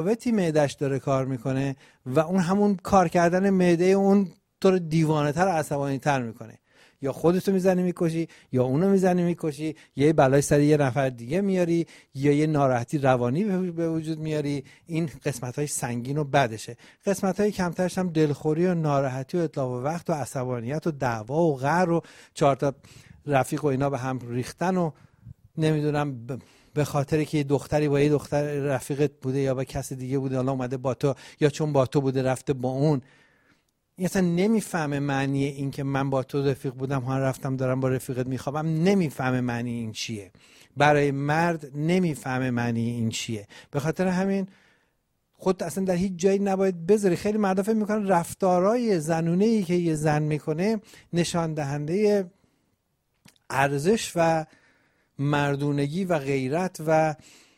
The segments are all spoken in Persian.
متفاوتی معده‌اش داره کار میکنه و اون همون کار کردن معده اون تو رو دیوانه تر و عصبانی تر میکنه. یا خودتو میزنی میکشی، یا اونو میزنی میکشی، یه بلای سر یه نفر دیگه میاری، یا یه ناراحتی روانی به وجود میاری. این قسمت‌های سنگین و بدشه. قسمت‌های کمترش هم دلخوری و ناراحتی و اتلاف وقت و عصبانیت و دعوا و قهر و 4 تا رفیق و اینا به هم ریختن و نمیدونم به خاطر که یه دختری با یه دختر رفیقت بوده یا با کسی دیگه بوده حالا اومده با تو، یا چون با تو بوده رفته با اون. این اصلا نمیفهمه معنی این که من با تو رفیق بودم ها رفتم دارم با رفیقت میخوابم. نمیفهمه معنی این چیه. برای مرد نمیفهمه معنی این چیه. به خاطر همین خود اصلا در هیچ جایی نباید بذاری. خیلی مردا فکر میکنن رفتارای زنونه‌ای که یه زن میکنه نشان دهنده ارزش و مردونگی و غیرت و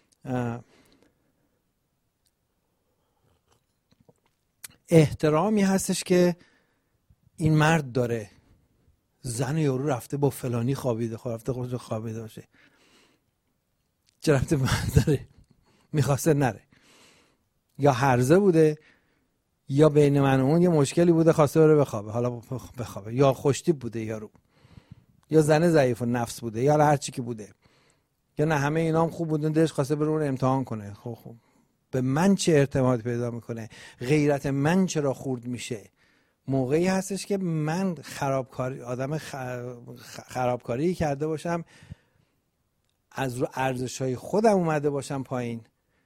احترامی هستش که این مرد داره. زن یارو رفته با فلانی خوابیده، رفته خودش خوابیده باشه، چه رفته مرد داره؟ میخواسته نره، یا هرزه بوده، یا بین من و اون یه مشکلی بوده خواسته بره بخوابه، حالا بخوابه، یا خوشتیپ بوده یارو، یا زن ضعیف و نفس بوده، یا هر چی که بوده، یا نه همه اینا هم خوب بودن دلش خواسته بره اون امتحان کنه. خب به من چه ارتباط پیدا میکنه؟ غیرت من چرا خورد میشه؟ موقعی هستش که من خرابکاری کرده باشم، از رو ارزش‌های خودم اومده باشم پایین.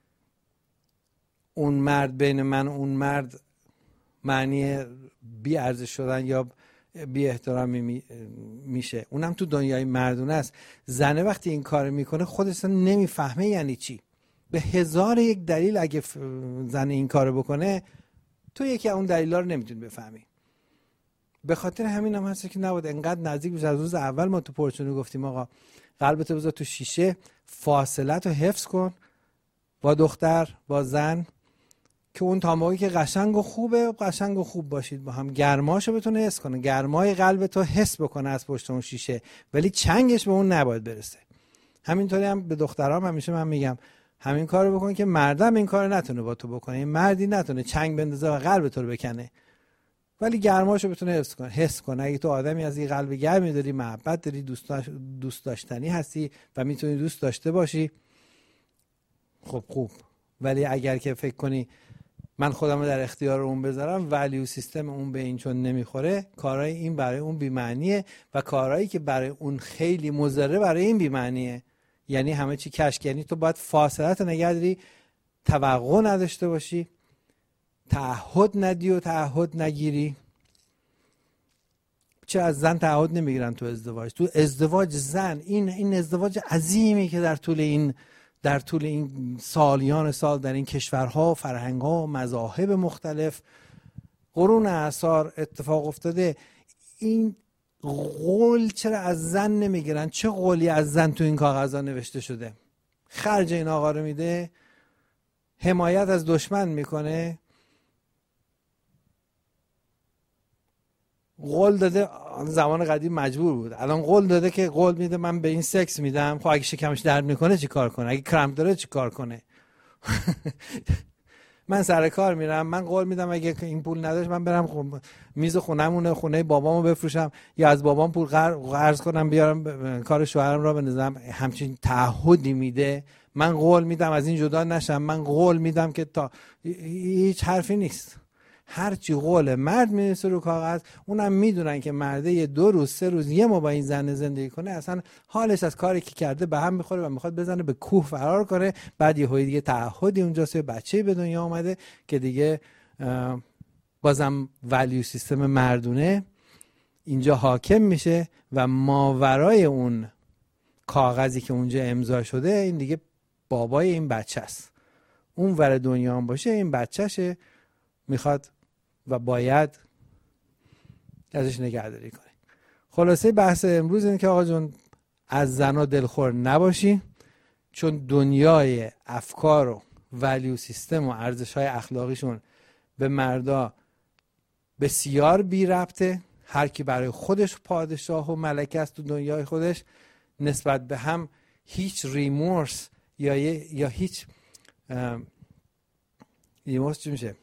اون مرد بین من و اون مرد معنی بی ارزش شدن یا بی احترامی میشه. اونم تو دنیای مردونه است. زنه وقتی این کار میکنه خودش نمیفهمه یعنی چی. به 1001 دلیل اگه زن این کارو بکنه تو یکی اون دلیلا رو نمیتونی بفهمی. به خاطر همین هم هست که نباید انقدر نزدیک بشه. از روز اول ما تو پرچونی گفتیم آقا قلبتو بذار تو شیشه، فاصلت رو حفظ کن با دختر با زن، که اون تا موقعی که قشنگ و خوبه قشنگ و خوب باشید با هم، گرماشو بتونه حس کنه، گرمای قلبتو حس بکنه از پشت اون شیشه، ولی چنگش به اون نباید برسه. همینطوری هم به دخترام همیشه من میگم همین کارو بکن که مردم این کارو نتونه با تو بکنه. این مردی نتونه چنگ بندازه و قلب تو رو بکنه، ولی گرماشو بتونه حس کنه. اگه تو آدمی از این قلب گرمی داری، محبت داری، دوست داشتنی هستی و میتونی دوست داشته باشی، خب خوب. ولی اگر که فکر کنی من خودم رو در اختیار اون بذارم، ولیو سیستم اون به این چون نمیخوره، کارهای این برای اون بی‌معنیه و کارهایی که برای اون خیلی مضره برای این بی‌معنیه. یعنی همه چی کشک. یعنی تو باید فاصلت نگه داری، توقع نداشته باشی، تعهد ندی و تعهد نگیری. چه از زن تعهد نمیگیرن تو ازدواج؟ تو ازدواج زن این ازدواج عظیمی که در طول این سالیان سال در این کشورها، فرهنگ‌ها و مذاهب مختلف قرون اعصار اتفاق افتاده، این قول چرا از زن نمیگیرن؟ چه قولی از زن تو این کاغذها نوشته شده؟ خرج این آقا رو میده، حمایت از دشمن میکنه، قول داده. زمان قدیم مجبور بود، الان قول داده که قول میده من به این سکس میدم. خب اگه شکمش درد میکنه چی کار کنه؟ اگه کرامپ داره چی کار کنه؟ من سر کار میرم، من قول میدم اگه این پول نداشت من برم میز خونمونه، خونه بابامو بفروشم یا از بابام پول قرض کنم بیارم کار شوهرم را بندازم. همچین تعهدی میده. من قول میدم از این جدا نشم، من قول میدم که تا هیچ حرفی نیست. هرچی قول مرد میرسه رو کاغذ، اونم میدونن که مرده یه 2 روز 3 روز یه ما با این زن زندگی کنه اصلا حالش از کاری که کرده به هم میخوره و میخواد بزنه به کوه فرار کنه. بعد یه دیگه تعهدی اونجاست، یه بچه‌ای به دنیا اومده که دیگه بازم ولیو سیستم مردونه اینجا حاکم میشه و ماورای اون کاغذی که اونجا امضا شده این دیگه بابای این بچه است. اون ور دنیا هم باشه این بچه‌شه، میخواد و باید ازش نگهداری کنی. خلاصه بحث امروز اینه که آقا جون از زنا دلخور نباشی، چون دنیای افکار و ولیو سیستم و ارزش‌های اخلاقیشون به مردا بسیار بی ربطه. هر کی برای خودش پادشاه و ملکه است تو دنیای خودش، نسبت به هم هیچ ریمورس یا هیچ ریمورس چی میشه؟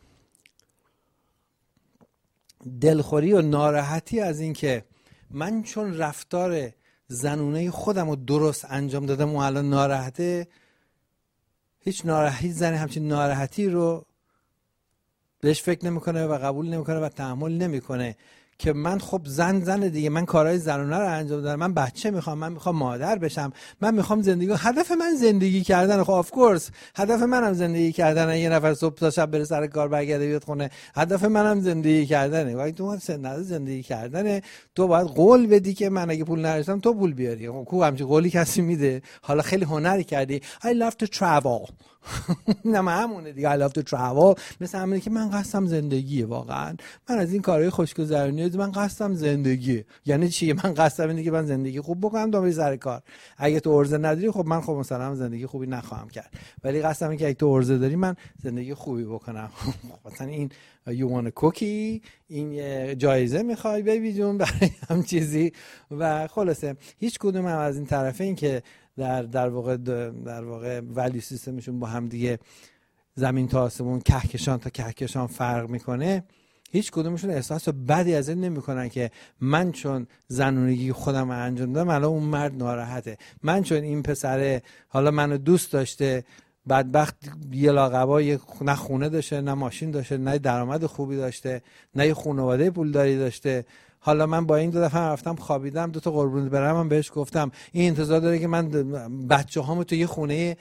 دلخوری و ناراحتی از این که من چون رفتار زنونه خودم رو درست انجام دادم و الان ناراحته. هیچ زنی همچین ناراحتی رو بهش فکر نمیکنه و قبول نمیکنه و تحمل نمیکنه که من خب زن دیگه، من کارهای زنونه رو انجام دادم، من بچه میخوام، من میخوام مادر بشم، من میخوام زندگی، هدف من زندگی کردن. خب آف کورس هدف منم زندگی کردن، یه نفر صبح تا شب بره سر کار برگرده بیاد خونه، هدف منم زندگی کردنه. ولی تو زندگی کردنه تو باید قول بدی که من اگه پول نرسم تو پول بیاری. خب کو همچین قولی کسی میده؟ حالا خیلی هنری کردی I love to travel نه همونه دیگه I love to travel، مثل همونه که من قصدم زندگیه. واقعا من از این کارهای خوشگذرونی من قصدم زندگیه. یعنی چیه؟ من قصدم اینه که من زندگی خوب بکنم تا بری سر کار. اگه تو ارزه نداری خب من مثلا زندگی خوبی نخواهم کرد، ولی قصدم اینه که اگه تو ارزه داری من زندگی خوبی بکنم. مثلا این you want a cookie، این جایزه میخوای بیبی جون برای هم چیزی. و خلاصه هیچ کدوم هم از این طرفین که در واقع ولی سیستمشون با هم دیگه زمین تا آسمون، کهکشان تا کهکشان فرق میکنه، هیچ کدومشون احساس بدی از این نمیکنن که من چون زنونگی خودم انجام دادم الان اون مرد ناراحته، من چون این پسره حالا منو دوست داشته، بدبخت یه لاقبا نه خونه داشته، نه ماشین داشته، نه درآمد خوبی داشته، نه یه خانواده پولداری داشته، حالا من با این 2 دفعه رفتم خوابیدم 2 تا قربونت برم، من بهش گفتم این انتظار داره که من بچه‌هامو تو یه خونه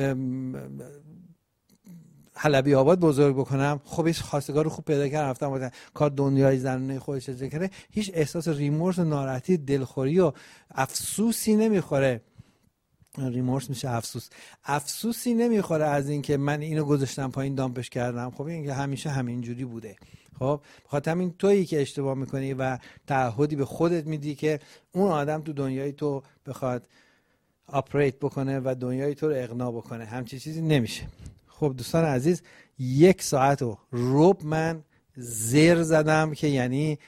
حلبی آباد بزرگ بکنم. خب هیچ خواستگار خوب پیدا کردم، رفتم کار دنیای زنونه خودش اجرا کنه، هیچ احساس ریمورس و ناراحتی، دلخوری و افسوسی نمیخوره. ریمورس میشه افسوسی نمیخوره از این که من اینو گذاشتم پایین دامپش کردم. خب این که همیشه همینجوری بوده. خب بخاطر همین تویی که اشتباه میکنی و تعهدی به خودت میدی که اون آدم تو دنیای تو بخواد آپریت بکنه و دنیای تو رو اقناع بکنه، همچین چیزی نمیشه. خب دوستان عزیز 1 ساعت و ربع من زیر زدم که یعنی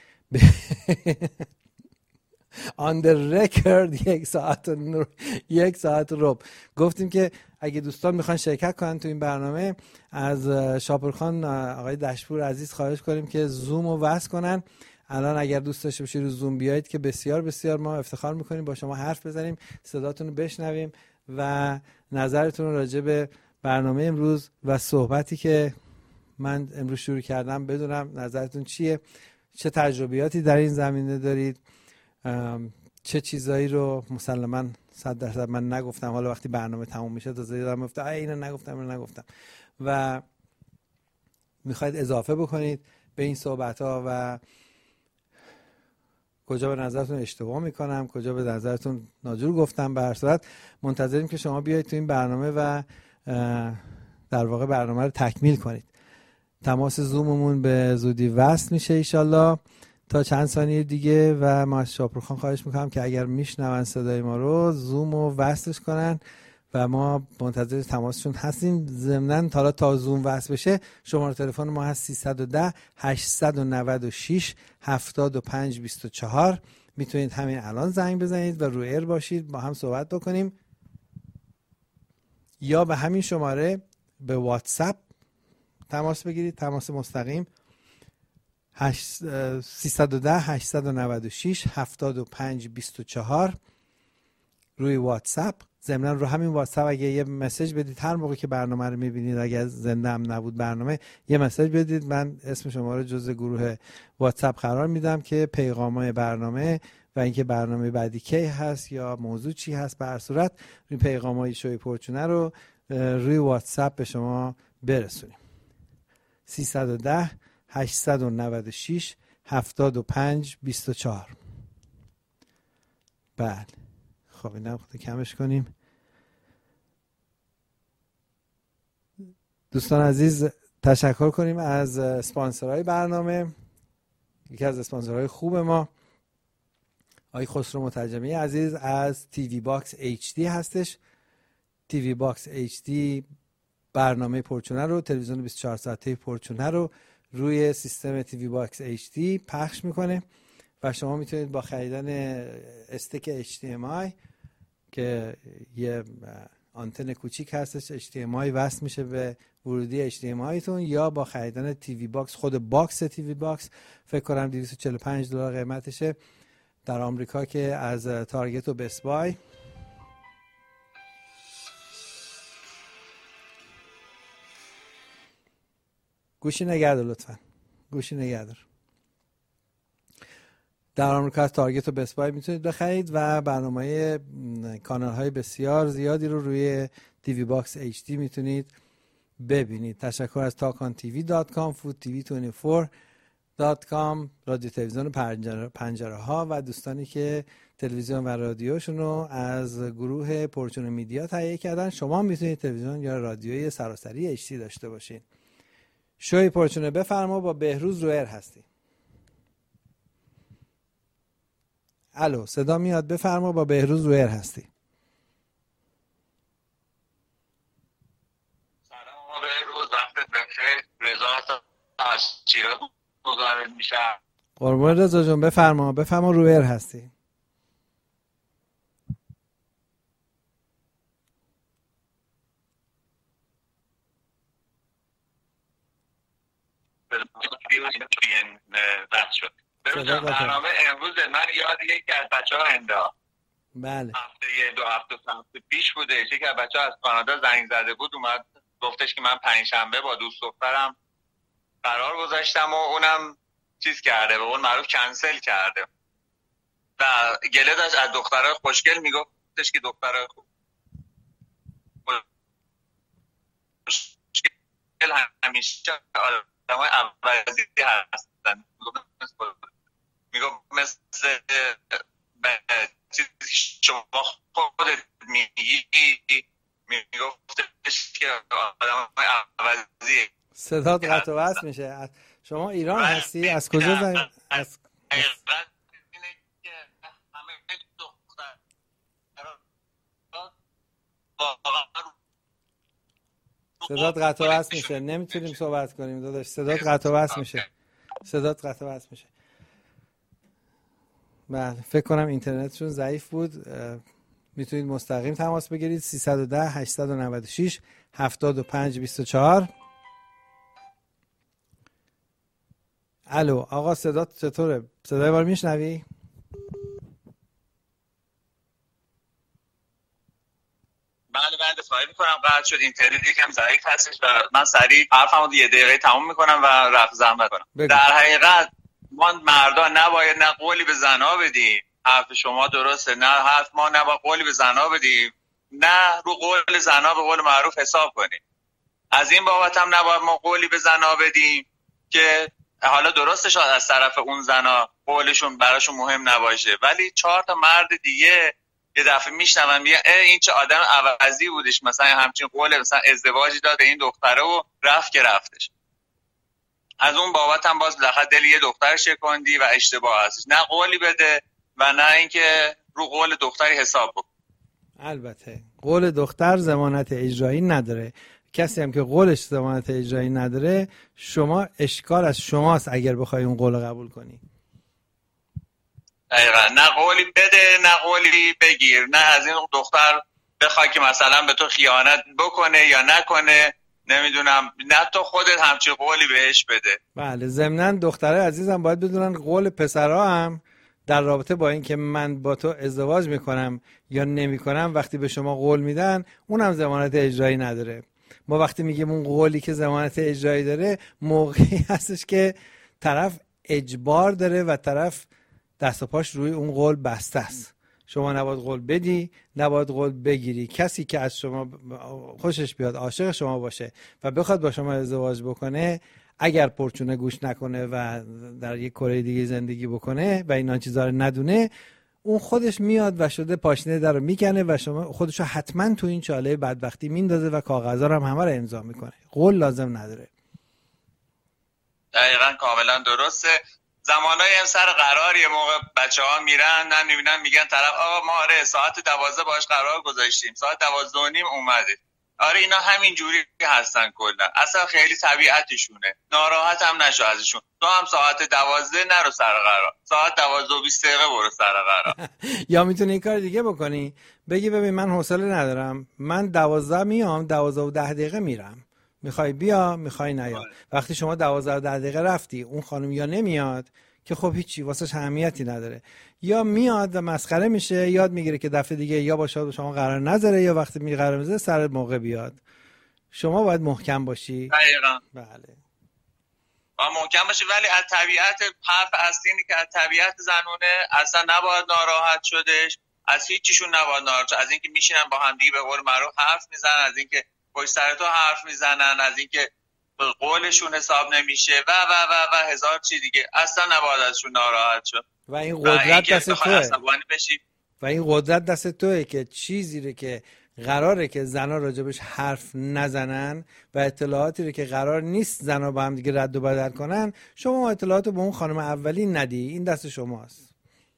on the record 1 ساعت و ربع گفتیم که اگه دوستان میخوان شرکت کنن تو این برنامه، از شاپورخان آقای دشپور عزیز خواهش کنیم که زوم رو وصل کنن. الان اگر دوست داشته باشید رو زوم بیایید که بسیار بسیار ما افتخار میکنیم با شما حرف بزنیم، صداتون رو بشنویم و نظرتون رو راجع به برنامه امروز و صحبتی که من امروز شروع کردم بدونم نظرتون چیه، چه تجربیاتی در این زمینه دارید، چه چیزایی رو مسلماً 100% من نگفتم، حالا وقتی برنامه تموم میشه تازه یادم میفته اینو نگفتم و میخواید اضافه بکنید به این صحبت ها و کجا به نظرتون اشتباه میکنم، کجا به نظرتون ناجور گفتم. به هر صورت منتظریم که شما بیایید تو این برنامه و در واقع برنامه رو تکمیل کنید. تماس زوممون به زودی وصل میشه ایشالله تا چند ثانیه دیگه و ما از شاپورخان خواهش میکنم که اگر میشنون صدای ما رو زوم رو وصلش کنن و ما منتظر تماسشون هستیم. ضمناً تا زوم وصل بشه شماره تلفن ما هست 310 896 7524. میتونید همین الان زنگ بزنید و روی ایر باشید با هم صحبت بکنیم، یا به همین شماره به واتساپ تماس بگیرید، تماس مستقیم 310 896 7524 روی واتساپ. ضمناً رو همین واتساپ اگه یه مسیج بدید هر موقع که برنامه رو میبینید، اگه زنده هم نبود برنامه یه مسیج بدید، من اسم شما رو جزء گروه واتساپ قرار میدم که پیغامای برنامه و اینکه برنامه بعدی کی هست یا موضوع چی هست، به هر صورت این پیغامای شوی پرچونه رو روی واتساپ به شما برسونیم. 310 896 7524. بله خب اینم خود کمش کنیم. دوستان عزیز تشکر کنیم از اسپانسرهای برنامه. یکی از اسپانسرهای خوب ما آقای خسرو مترجمی عزیز از تیوی باکس HD هستش. تیوی باکس HD برنامه پرچونه رو، تلویزیون 24 ساعته پرچونه رو روی سیستم تیوی باکس HD پخش میکنه و شما میتونید با خریدن استیک HDMI که یه آنتن کوچیک هستش، HDMI وصل میشه به ورودی HDMI تون، یا با خریدن تیوی باکس، خود باکس تیوی باکس فکر کنم $245 قیمتشه در آمریکا که از تارگت و بست بای. گوشی نگهدار لطفا، گوشی نگهدار. در آمریکا از تارگت و بست بای میتونید بخرید و برنامه کانال های بسیار زیادی رو روی تیوی باکس HD میتونید ببینید. تشکر از talkontv.com، foodtv24.com، رادیو تلویزیون پنجره ها و دوستانی که تلویزیون و رادیوشون رو از گروه پرچون میدیا تهیه کردن. شما میتونید تلویزیون یا رادیوی سراسری HD داشته باشین. شوی پرچونه بفرما، با بهروز رو ایر هستی. الو صدا میاد؟ بفرما، با بهروز رو ایر هستی. سلام بهروز، وقتت بخیر. رضا از شیراز مزاحمت میشم. قربون رضا جون، بفرما رو ایر هستی. برنامه امروز من یاد یکی از بچه‌ها انداخت. بله. دو هفته پیش بوده، یکی از بچه‌ها از کانادا زنگ زده بود، اومد گفتش که من پنجشنبه با دوست دخترم قرار گذاشتم و اونم چیز کرده، به قول معروف کنسل کرده و گله داشت از دخترای خوشگل، میگفتش که دخترای خوشگل همیشه آدمای عوضی هستن. میگفت مثل چیزی که شما خودت میگی، میگفتش که آدمای عوضی. صدات قطع و وصل میشه. شما ایران هستی؟ از کجا زنگ؟ از صدات قطع و وصل میشه، نمیتونیم صحبت کنیم داداش. صدات قطع و وصل میشه. بله، فکر کنم اینترنتشون ضعیف بود. میتونید مستقیم تماس بگیرید 310 896 7524. الو آقا، صدات چطوره؟ صدای ما رو میشنوی؟ بله دفاعی میکنم. قطع شد، اینترنت یکم ضعیف هستش و من سریع حرفمو 1 دقیقه تموم میکنم و رفع زحمت کنم. در حقیقت ما مردا نباید نه قولی به زنا بدیم. حرف شما درسته، نه حرف ما نباید قولی به زنا بدیم، نه رو قول زنا به قول معروف حساب کنیم. از این بابت هم نباید ما قولی به زنا بدیم که حالا درسته شاید از طرف اون زنا قولشون براشون مهم نباشه، ولی 4 تا مرد دیگه یه دفعه میشنون میگن این چه آدم عوضی بودش، مثلا همچین قول مثلا ازدواجی داد این دختره و رفت که رفتش. از اون بابت هم باز بالاخره دل یه دختر شکندی و اشتباه هستش. نه قولی بده و نه اینکه رو قول دختری حساب بکن. البته قول دختر ضمانت اجرایی نداره. کسی هم که قولش ضمانت اجرایی نداره، شما اشکال از شماست اگر بخوای اون قول قبول کنی. دقیقا، نه قولی بده نه قولی بگیر، نه از این دختر بخوای که مثلا به تو خیانت بکنه یا نکنه، نمیدونم، نه تو خودت همچین قولی بهش بده. بله، ضمناً دختره عزیزم باید بدونن قول پسرها هم در رابطه با این که من با تو ازدواج میکنم یا نمیکنم، وقتی به شما قول میدن اونم ضمانت اجرایی نداره. ما وقتی میگیم اون قولی که ضمانت اجرایی داره، موقعی هستش که طرف اجبار داره و طرف دست و پاش روی اون قول بسته است. شما نباید قول بدی، نباید قول بگیری. کسی که از شما خوشش بیاد، عاشق شما باشه و بخواد با شما ازدواج بکنه، اگر پرچونه گوش نکنه و در یک کره دیگه زندگی بکنه و اینا چیزا رو ندونه، اون خودش میاد و شده پاشنه در رو میکنه و شما خودشو حتما تو این چاله بدبختی میندازه و کاغذا رو هم همه رو امضا میکنه. قول لازم نداره. دقیقاً کاملا درسته. زمانایی هم سر قرار یه موقع بچه‌ها میرن میبینن میگن طرف آقا ما آره ساعت 12 باش قرار گذاشتیم، ساعت 12:30 اومده. آره اینا همین جوری هستن کلا، اصلا خیلی طبیعتشونه. ناراحت هم نشو ازشون. تو هم ساعت 12 نرو سر قرار، ساعت 12 و 20 دقیقه برو سر قرار. یا میتونی این کار دیگه بکنی، بگی ببین من حوصله ندارم، من 12 میام، 12 و 10 دقیقه میرم، میخوای بیا میخوای نیا. وقتی شما 12 و 10 دقیقه رفتی، اون خانم یا نمیاد که خب هیچی واسش اهمیتی نداره، یا میاد و مسخره میشه، یاد میگیره که دفعه دیگه یا با شما قرار نذاره یا وقتی می قرار میذاره سر موقع بیاد. شما باید محکم باشی. دقیقاً. بله. با محکم باشی، ولی از طبیعت حرف اصلی اینه که از طبیعت زنونه اصلا نباید ناراحت شدش، از هیچیشون نباید ناراحت شد، از اینکه میشینن با هم دیگه به قول معروف حرف میزنن، از اینکه پشت سر تو حرف میزنن، از اینکه قولشون حساب نمیشه و و و و هزار چیز دیگه، اصلا نباید ازشون ناراحت شد. و این قدرت دست توئه. و این قدرت دست توئه که چیزی رو که قراره که زنا راجبش حرف نزنن و اطلاعاتی رو که قرار نیست زنا با هم دیگه رد و بدل کنن، شما اطلاعات رو به اون خانم اولی ندی، این دست شماست.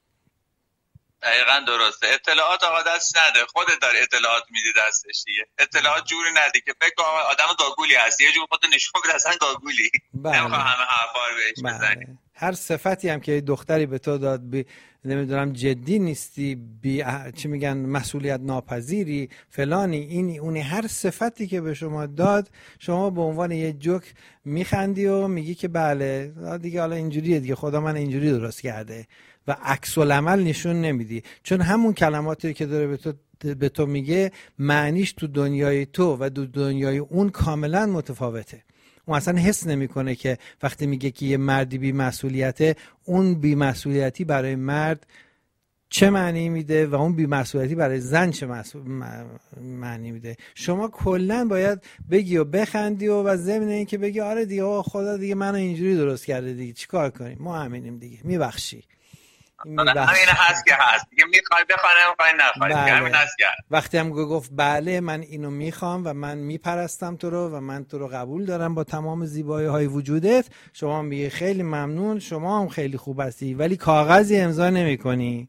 دقیقاً درسته. اطلاعات آقا دست نده، خودت داری اطلاعات میدی دستش دیگه. اطلاعات جوری ندی که فکر کنم آدم گاگولی هستی، یه جور خودت نشون بده اصلا گاگولی. نمیخوام همه حرفا رو بهش بزنی. هر صفتی هم که دختری به تو داد، نمیدونم جدی نیستی، چی میگن مسئولیت ناپذیری فلانی، این اونی، هر صفتی که به شما داد شما به عنوان یه جوک میخندی و میگی که بله دیگه حالا اینجوریه دیگه، خدا من اینجوری درست کرده، و عکس العمل نشون نمیدی، چون همون کلماتی که داره به تو میگه معنیش تو دنیای تو و تو دنیای اون کاملا متفاوته. اون اصلا حس نمیکنه که وقتی میگه که یه مردی بی‌مسئولیته، اون بی‌مسئولیتی برای مرد چه معنی میده و اون بی‌مسئولیتی برای زن چه معنی میده. شما کلا باید بگی و بخندی و ضمن این که بگی آره دیگه خدا دیگه منو اینجوری درست کرده دیگه چیکار کنیم، ما همینیم دیگه، میبخشی. همین هست که هست دیگه، میخوای بخوای نمیخوای نخوای، همین هست که وقتی هم گفت بله من اینو میخوام و من میپرستم تو رو و من تو رو قبول دارم با تمام زیبایی های وجودت، شما هم میگی خیلی ممنون، شما هم خیلی خوب هستی، ولی کاغذی امضا نمیکنی.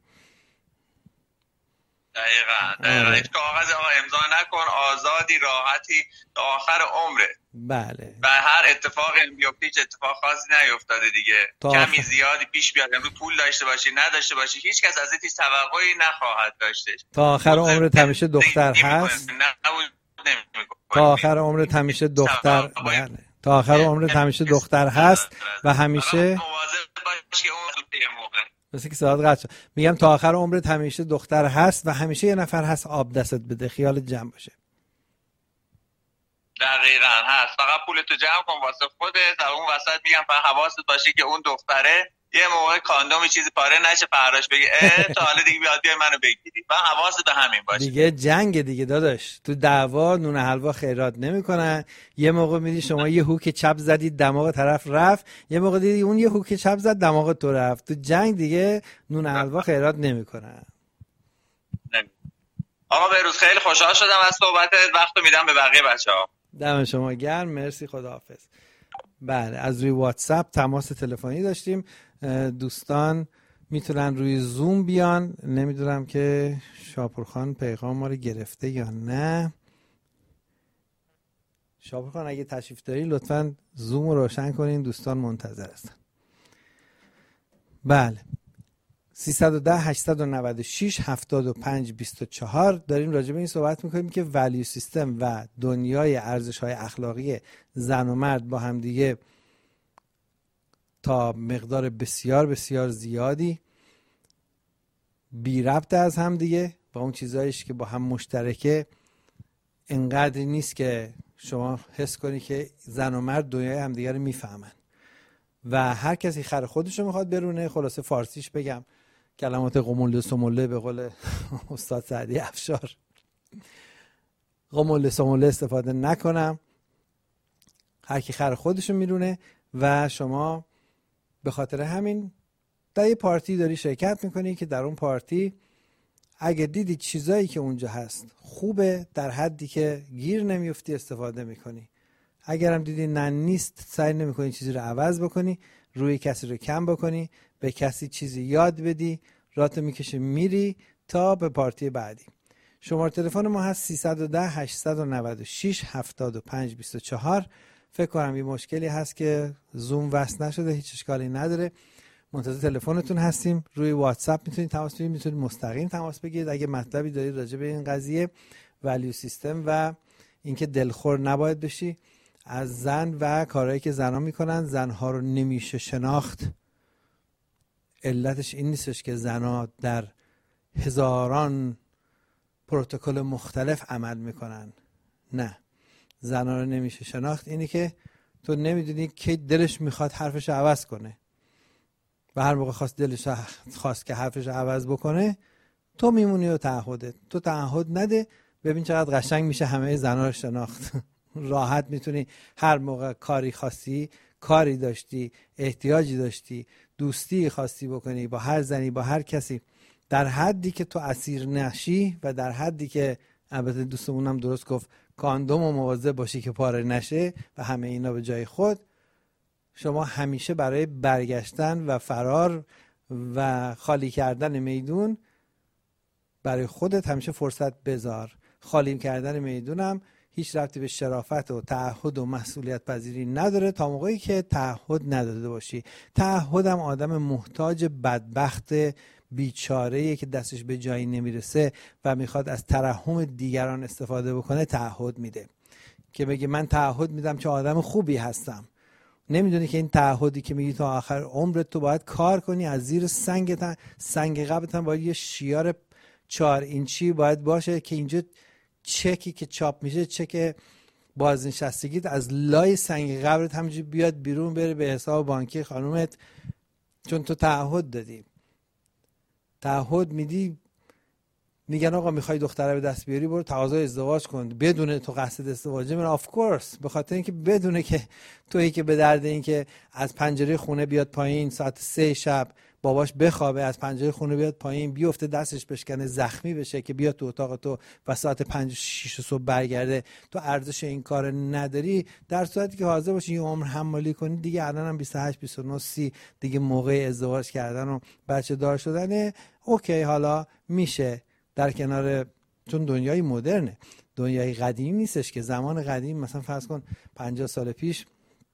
دقیقاً هیچ کاغذ امضا نکن، آزادی راحتی تا آخر عمرت. بله. و هر اتفاقی بیفته هیچ اتفاق خاصی نیفتاده دیگه، کمی زیادی پیش بیاد، امروز پول داشته باشی نداشته باشی، هیچ کس ازت هیچ توقعی نخواهد داشتش. تا آخر عمرت همیشه دختر هست. تا آخر عمرت همیشه دختر، بله. تا آخر عمرت همیشه دختر هست و همیشه مواظب باشی اون موقع. مثل که صدات قطع شد. میگم تا آخر عمرت همیشه دختر هست و همیشه یه نفر هست آب دستت بده، خیالت جمع باشه. دقیقاً هست، فقط پولتو جمع کن واسه خودت و اون وسط میگم فقط حواست باشه که اون دختره یه موقع کاندومی چیزی پاره نشه، فراش بگی تا حالا دیگه بیای منو بگیری، فقط حواست به همین باشه. دیگه جنگ دیگه داداش، تو دعوا نون حلوا خیرات نمیکنن. یه موقع میدی شما یه هوک چپ زدی دماغ طرف رفت، یه موقع دیدی اون یه هوک چپ زد دماغ تو رفت. تو جنگ دیگه نون حلوا خیرات نمیکنن. آقا بهروز خیلی خوشحال شدم از صحبتت، وقتو میدم به بقیه بچه‌ها. دم شما گرم، مرسی، خداحافظ. بله، از روی واتساپ تماس تلفنی داشتیم. دوستان میتونن روی زوم بیان. نمیدونم که شاپورخان پیغام ما رو گرفته یا نه. شاپورخان اگه تشریف داری لطفاً زوم رو روشن کنین، دوستان منتظر هستن. بله، 310 896 75 24 داریم راجع به این صحبت میکنیم که ولیو سیستم و دنیای ارزش‌های اخلاقی زن و مرد با هم دیگه تا مقدار بسیار بسیار زیادی بی ربط از هم دیگه و اون چیزایش که با هم مشترکه انقدر نیست که شما حس کنی که زن و مرد دنیای هم دیگه رو میفهمن و هر کسی خر خودش رو میخواد برونه. خلاصه فارسیش بگم، کلمات قموله سموله به قول استاد سعدی افشار، قموله سموله استفاده نکنم. هر کی خر خودشو میرونه و شما به خاطر همین در یه پارتی داری شرکت میکنی که در اون پارتی اگه دیدی چیزایی که اونجا هست خوبه، در حدی که گیر نمیفتی استفاده میکنی. اگرم دیدی نه نیست، سعی نمیکنی چیزی رو عوض بکنی، روی کسی رو کم بکنی، به کسی چیزی یاد بدی، راتو میکشه میری تا به پارتی بعدی. شماره تلفن ما هست 310 896 7524. فکر کنم یه مشکلی هست که زوم وصل نشده، هیچ اشکالی نداره. منتظر تلفنتون هستیم. روی واتساپ میتونید تماس بگیرید، میتونید مستقیم تماس بگیرید اگه مطلبی دارید راجع به این قضیه ولیو سیستم و اینکه دلخور نباید بشی از زن و کارهایی که زنها میکنن. زنها رو نمیشه شناخت. علتش این نیستش که زنها در هزاران پروتکل مختلف عمل میکنن، نه، زنها رو نمیشه شناخت اینی که تو نمیدونی که دلش میخواد حرفش عوض کنه و هر موقع خواست که حرفش عوض بکنه تو میمونی و تعهدت. تو تعهد نده، ببین چقدر قشنگ میشه همه زنها رو شناخت. راحت میتونی هر موقع کاری خواستی، کاری داشتی، احتیاجی داشتی، دوستی خواستی بکنی با هر زنی، با هر کسی، در حدی که تو اسیر نشی و در حدی که البته دوستمونم درست گفت کاندوم و مواظب باشی که پاره نشه و همه اینا به جای خود. شما همیشه برای برگشتن و فرار و خالی کردن میدون برای خودت همیشه فرصت بذار. خالی کردن میدونم هیچ ربطی به شرافت و تعهد و مسئولیت پذیری نداره تا موقعی که تعهد نداده باشی. تعهدم آدم محتاج بدبخت بیچاره‌ای که دستش به جایی نمیرسه و میخواد از ترحم دیگران استفاده بکنه تعهد میده که بگه من تعهد میدم که آدم خوبی هستم. نمیدونی که این تعهدی که میگی تا آخر عمرت تو باید کار کنی، از زیر سنگ قبرت هم باید یه شیار 4 اینچی باید باشه که اینجا چکی که چاپ میشه، چک بازنشستگیت از لای سنگ قبرت همینجوری بیاد بیرون بره به حساب بانکی خانومت، چون تو تعهد دادی. تعهد میدی، میگن آقا میخوای دختره به دست بیاری برو تقاضای ازدواج کن، بدون تو قصد ازدواجه. من آف کورس، به خاطر اینکه بدونه که تویی که به درد این که از پنجره خونه بیاد پایین ساعت 3 شب باباش بخوابه، از پنجره خونه بیاد پایین بیفته دستش بشکنه زخمی بشه که بیاد تو اتاق تو و ساعت 5 6 صبح برگرده، تو ارزش این کار نداری. در صورتی که حاضر باشی یه عمر حمالی کنی، دیگه الان هم 28 29 30 دیگه موقع ازدواج کردن و بچه دار شدنه. اوکی، حالا میشه در کنار، چون دنیای مدرنه، دنیای قدیم نیستش که زمان قدیم مثلا فرض کن 50 سال پیش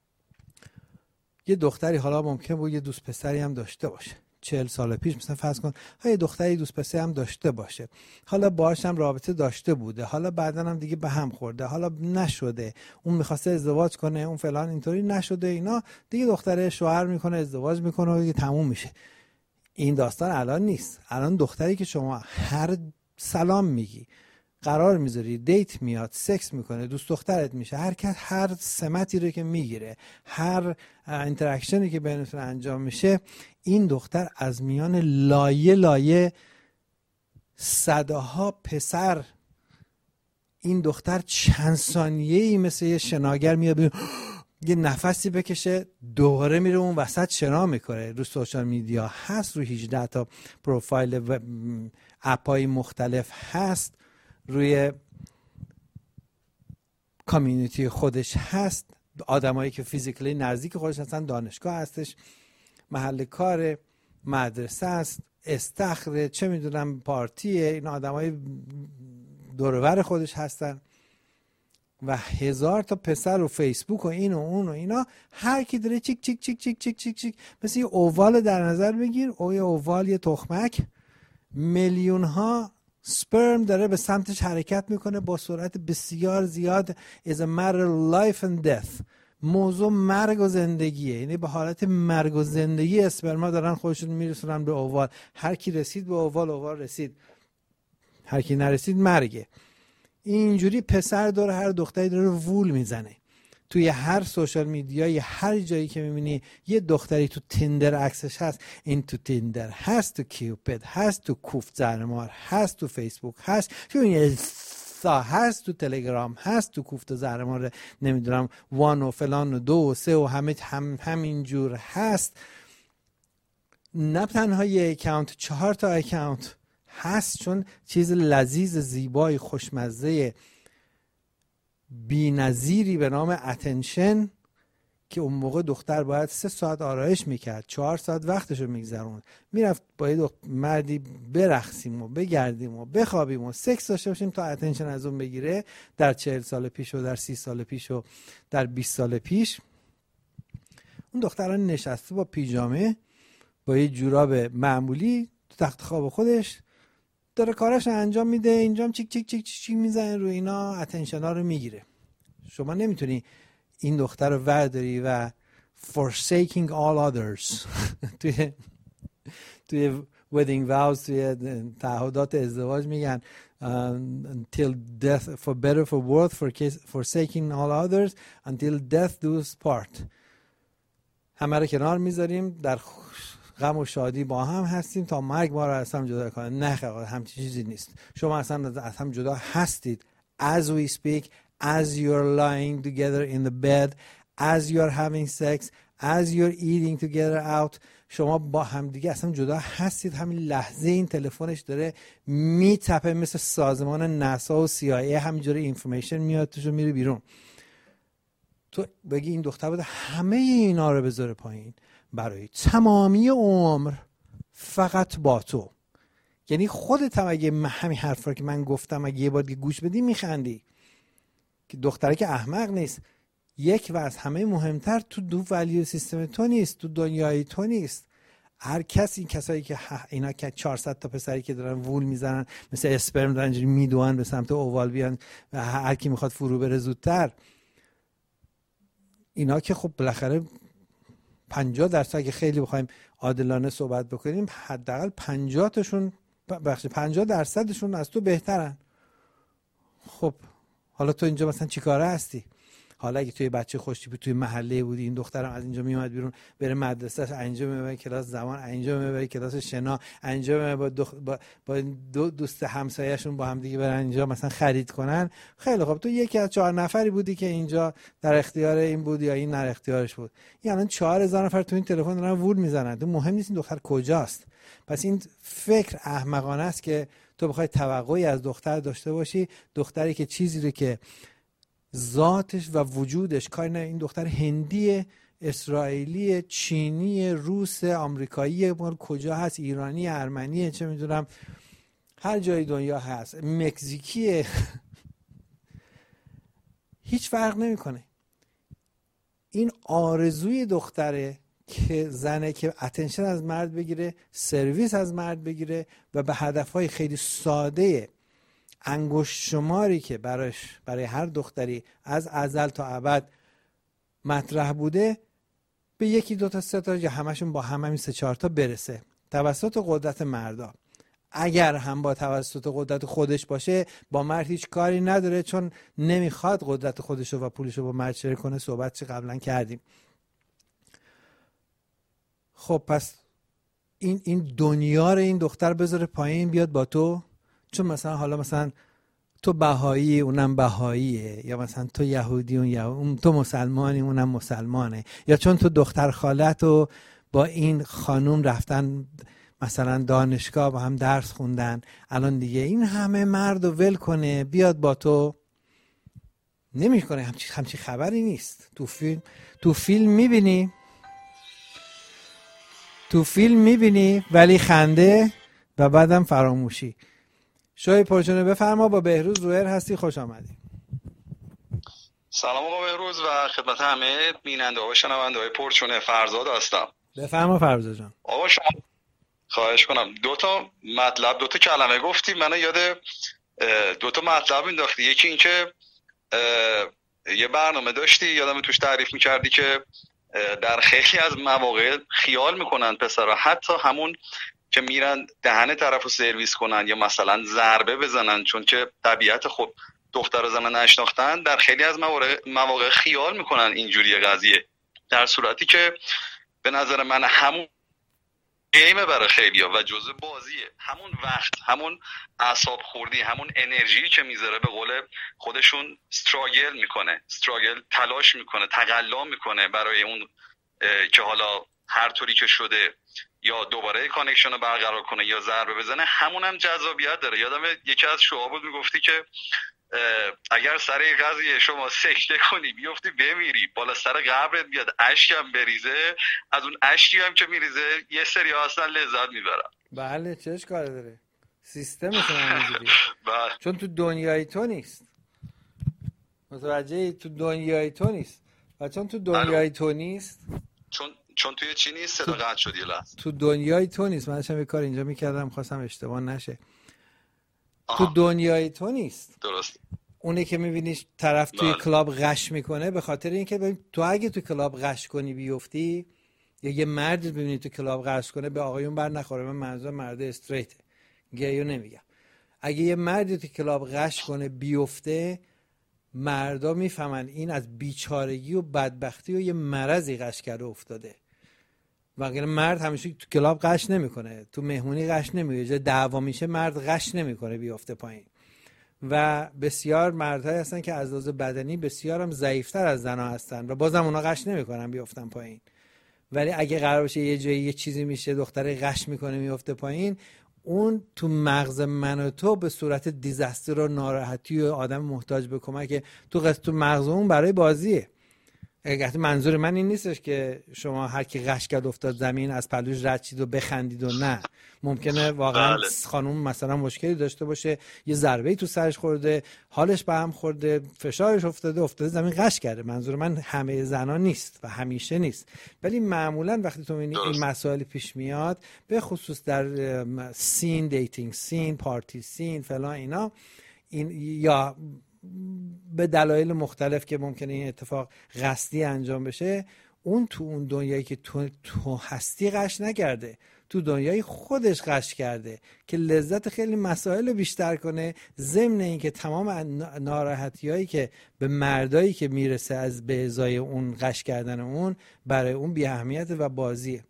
یه دختری حالا ممکن بود یه دوست پسری هم داشته باشه، 40 سال پیش مثلا فرض کن یه دختری دوست پسری هم داشته باشه، حالا باهاش هم رابطه داشته بوده، حالا بعدن هم دیگه به هم خورده، حالا نشده، اون می‌خواسته ازدواج کنه، اون فلان اینطوری نشده، اینا دیگه دختره شوهر میکنه، ازدواج میکنه و دیگه تموم میشه. این داستان الان نیست. الان دختری که شما هر سلام میگی، قرار میذاری، دیت میاد، سکس میکنه، دوست دخترت میشه، هر سمتی رو که میگیره، هر اینتراکشنی که بینتون انجام میشه، این دختر از میان لایه لایه صداها پسر، این دختر چند ثانیه‌ای مثل یه شناگر میاد یه نفسی بکشه دوباره میره اون وسط شنا میکنه. رو سوشال میدیا هست، رو 18 تا پروفایل و اپای مختلف هست، روی کامیونیتی خودش هست، آدمایی که فیزیکلی نزدیک خودش هستن، دانشگاه هستش، محل کار، مدرسه است، استخره، چه میدونم پارتیه، این آدمای دور و بر خودش هستن و 1000 تا پسر و فیسبوک و این و اون و اینا، هر کی داره چیک چیک چیک چیک چیک چیک چیک، مثل یه اووال در نظر بگیر، او یه اووال، یه تخمک، میلیون ها سپرم داره به سمتش حرکت میکنه با سرعت بسیار زیاد. is a matter of life and death. موضوع مرگ و زندگیه، یعنی به حالت مرگ و زندگی اسپرما دارن خودشون میرسونن به اووال. هر کی رسید به اووال، اووال رسید، هر کی نرسید مرگه. اینجوری پسر داره هر دختری داره وول میزنه. توی هر سوشال میدیا، هر جایی که میبینی یه دختری تو تیندر عکسش هست، این تو تیندر هست، تو کیوپید هست، تو کوفت زرمار هست، تو فیسبوک هست، تو اینستا هست، تو تلگرام هست، تو کوفت زرمار نمیدونم 1 و فلان و 2 و 3 و همینجور هست. نه تنها یه اکانت، 4 تا اکانت هست، چون چیز لذیذ زیبای خوشمزه بی‌نظیری به نام اتنشن که اون موقع دختر باید 3 ساعت آرایش میکرد، 4 ساعت وقتشو میگذروند، میرفت با یه مردی برقصیم و بگردیم و بخوابیم و سکس داشته باشیم تا اتنشن از اون بگیره. در 40 سال پیش و در 30 سال پیش و در 20 سال پیش اون دختران نشسته با پیژامه با یه جوراب معمولی تو تخت خواب خودش داره کارش انجام میده، اینجام چیک چیک چیک چیک میزنه رو اینا، اتنشن ها رو میگیره. شما نمیتونی این دختر رو ورداری و forsaking all others توی wedding vows، توی تعهدات ازدواج میگن until death, for better for worse, forsaking all others until death do us part. همه رو کنار میذاریم، در غم و شادی با هم هستیم تا مرگ ما رو از هم جدا کنه. نه همچین چیزی نیست. شما اصلا از هم جدا هستید. As we speak, as you're lying together in the bed, as you're having sex, as you're eating together out، شما با هم دیگه اصلا جدا هستید. همین لحظه این تلفنش داره میتپه مثل سازمان ناسا و CIA، همینجوری اینفورمیشن میاد توش و میره بیرون. تو بگی این دختر بود همه اینا رو بذاره پایین برای تمامی عمر فقط با تو. یعنی خودت هم اگه همین حرفا که من گفتم اگه یه بار دیگه گوش بدی میخندی که دختره که احمق نیست. یک و از همه مهمتر تو دو ولیو سیستم تو نیست، تو دنیای تو نیست. هر کسی، کسایی که اینا که 400 تا پسری که دارن وول میزنن مثل اسپرم دارن اینجوری میدوئن به سمت اووال بیان و هر کی میخواد فرو بره زودتر، اینا که خب بالاخره 50% اگه خیلی بخوایم عادلانه صحبت بکنیم حداقل 50% از تو بهترن. خب حالا تو اینجا مثلا چیکاره هستی؟ حالا اگه توی بچه خوشتیپی توی محله بودی، این دخترم از اینجا میومد بیرون بره مدرسهش، اینجا میبره کلاس زبان، اینجا میبره کلاس شنا، اینجا میبره با دو دوست همسایه‌شون با هم دیگه برن اینجا مثلا خرید کنن، خیلی خب تو یکی از 4 نفری بودی که اینجا در اختیار این بود یا این در اختیارش بود. یعنی 4000 نفر تو این تلفن دارن وول میزنن، تو مهم نیست این دختر کجاست. پس این فکر احمقانه است که تو بخوای توقعی از دختر داشته باشی، دختری که چیزی رو که ذاتش و وجودش کاری نه، این دختر هندی، اسرائیلی، چینی، روس، آمریکایی، کجا هست، ایرانی، ارمنی، چه میدونم هر جای دنیا هست، مکزیکیه، هیچ فرق نمیکنه. این آرزوی دختره که زنه که اتنشن از مرد بگیره، سرویس از مرد بگیره و به هدفهای خیلی ساده انگشت شماری که برای هر دختری از ازل تا ابد مطرح بوده به 1 2 تا 3 تا یا همشون با همین 3 4 تا برسه توسط قدرت مردا. اگر هم با توسط قدرت خودش باشه با مرد هیچ کاری نداره، چون نمیخواد قدرت خودشو و پولشو با مرد شریک کنه. صحبت چه قبلا کردیم. خب پس این دنیا رو این دختر بذاره پایین بیاد با تو، چون مثلا حالا مثلا تو بهایی اونم بهاییه، یا مثلا تو یهودی اون تو مسلمانی اونم مسلمانه، یا چون تو دختر خالت و با این خانوم رفتن مثلا دانشگاه با هم درس خوندن، الان دیگه این همه مرد رو ول کنه بیاد با تو. نمیکنه، همچین خبری نیست. تو فیلم میبینی ولی خنده و بعدم فراموشی. شوی پرچونه بفرما، با بهروز رویر هستی، خوش آمدی. سلام آقا بهروز و خدمت همه بیننده و شنونده های پرچونه، فرزاد هستم. بفرما فرزاد جان. آقا شما خواهش کنم 2 تا مطلب 2 تا کلمه گفتی، منو یاد 2 تا مطلب انداختی. یکی این که یه برنامه داشتی یادم توش تعریف میکردی که در خیلی از مواقع خیال میکنن پسرها حتی همون که میرن دهن طرفو سرویس کنن یا مثلا ضربه بزنن، چون که طبیعت خود دختر و زن نشناختن، در خیلی از مواقع خیال میکنن اینجوری قضیه، در صورتی که به نظر من همون گیمه برای خیلیا و جزء بازیه. همون وقت، همون اعصاب خوردی، همون انرژی که میذاره به قول خودشون استراگل تلاش میکنه، تقلا میکنه برای اون که حالا هر طوری که شده یا دوباره کانکشن رو برقرار کنه یا ضربه بزنه، همون هم جذابیت داره. یادم یکی از شعار بود میگفتی که اگر سر این قضیه شما سکته کنی بیفتی بمیری، بالا سر قبرت بیاد اشکم بریزه، از اون اشکی هم که میریزه یه سری اصلا لذت میبرن. بله چه اشکالی داره، سیستمشون همینجوریه. چون تو دنیای تو نیست، متوجهی؟ تو دنیای تو نیست و چون تو دنیای تو نیست، چون توی چی نیست؟ صدا قطع شد یه لحظه. تو دنیای تو نیست. من داشتم یه کار اینجا میکردم خواستم اشتباه نشه. تو دنیای تو نیست. درست. اونی که میبینی طرف توی کلاب غش میکنه به خاطر اینکه ببین تو اگه تو کلاب غش کنی بیفتی، یا یه مرد ببینی تو کلاب غش کنه، به آقایون بر نخوره، من منظورم مرد استریته، گیو نمیگم. اگه یه مردی تو کلاب غش کنه بیفته، مردا میفهمن این از بیچارگی و بدبختی و یه مرضی غش کرده افتاده. وگرنه مرد همیشه تو کلاب غش نمیکنه، تو مهمونی غش نمیکنه، جای دعوا میشه مرد غش نمیکنه بیفته پایین. و بسیار مردهایی هستن که از لحاظ بدنی بسیار هم ضعیفتر از زنها هستن و بازم اونا غش نمیکنن بیفتن پایین. ولی اگه قرار باشه یه جایی یه چیزی میشه دختره غش میکنه میفته پایین، اون تو مغز من و تو به صورت دیزاستر و ناراحتی و آدم محتاج به کمک تو مغز اون برای بازیه. منظور من این نیستش که شما هر کی غش کرد افتاد زمین از پلوش رد شید و بخندید و نه. ممکنه واقعا خانم مثلا مشکلی داشته باشه، یه ضربه‌ای تو سرش خورده، حالش به هم خورده، فشارش افتاده زمین غش کرده. منظور من همه زنا نیست و همیشه نیست، ولی معمولا وقتی تو این مسائل پیش میاد، به خصوص در سین، دیتینگ سین، پارتی سین، فلان اینا، این یا به دلایل مختلف که ممکنه این اتفاق قصدی انجام بشه، اون تو اون دنیایی که تو هستی غش نکرده، تو دنیای خودش غش کرده که لذت خیلی مسائل رو بیشتر کنه، ضمن این که تمام ناراحتیایی که به مردایی که میرسه از به ازای اون غش کردن اون، برای اون بی اهمیت و بازیه.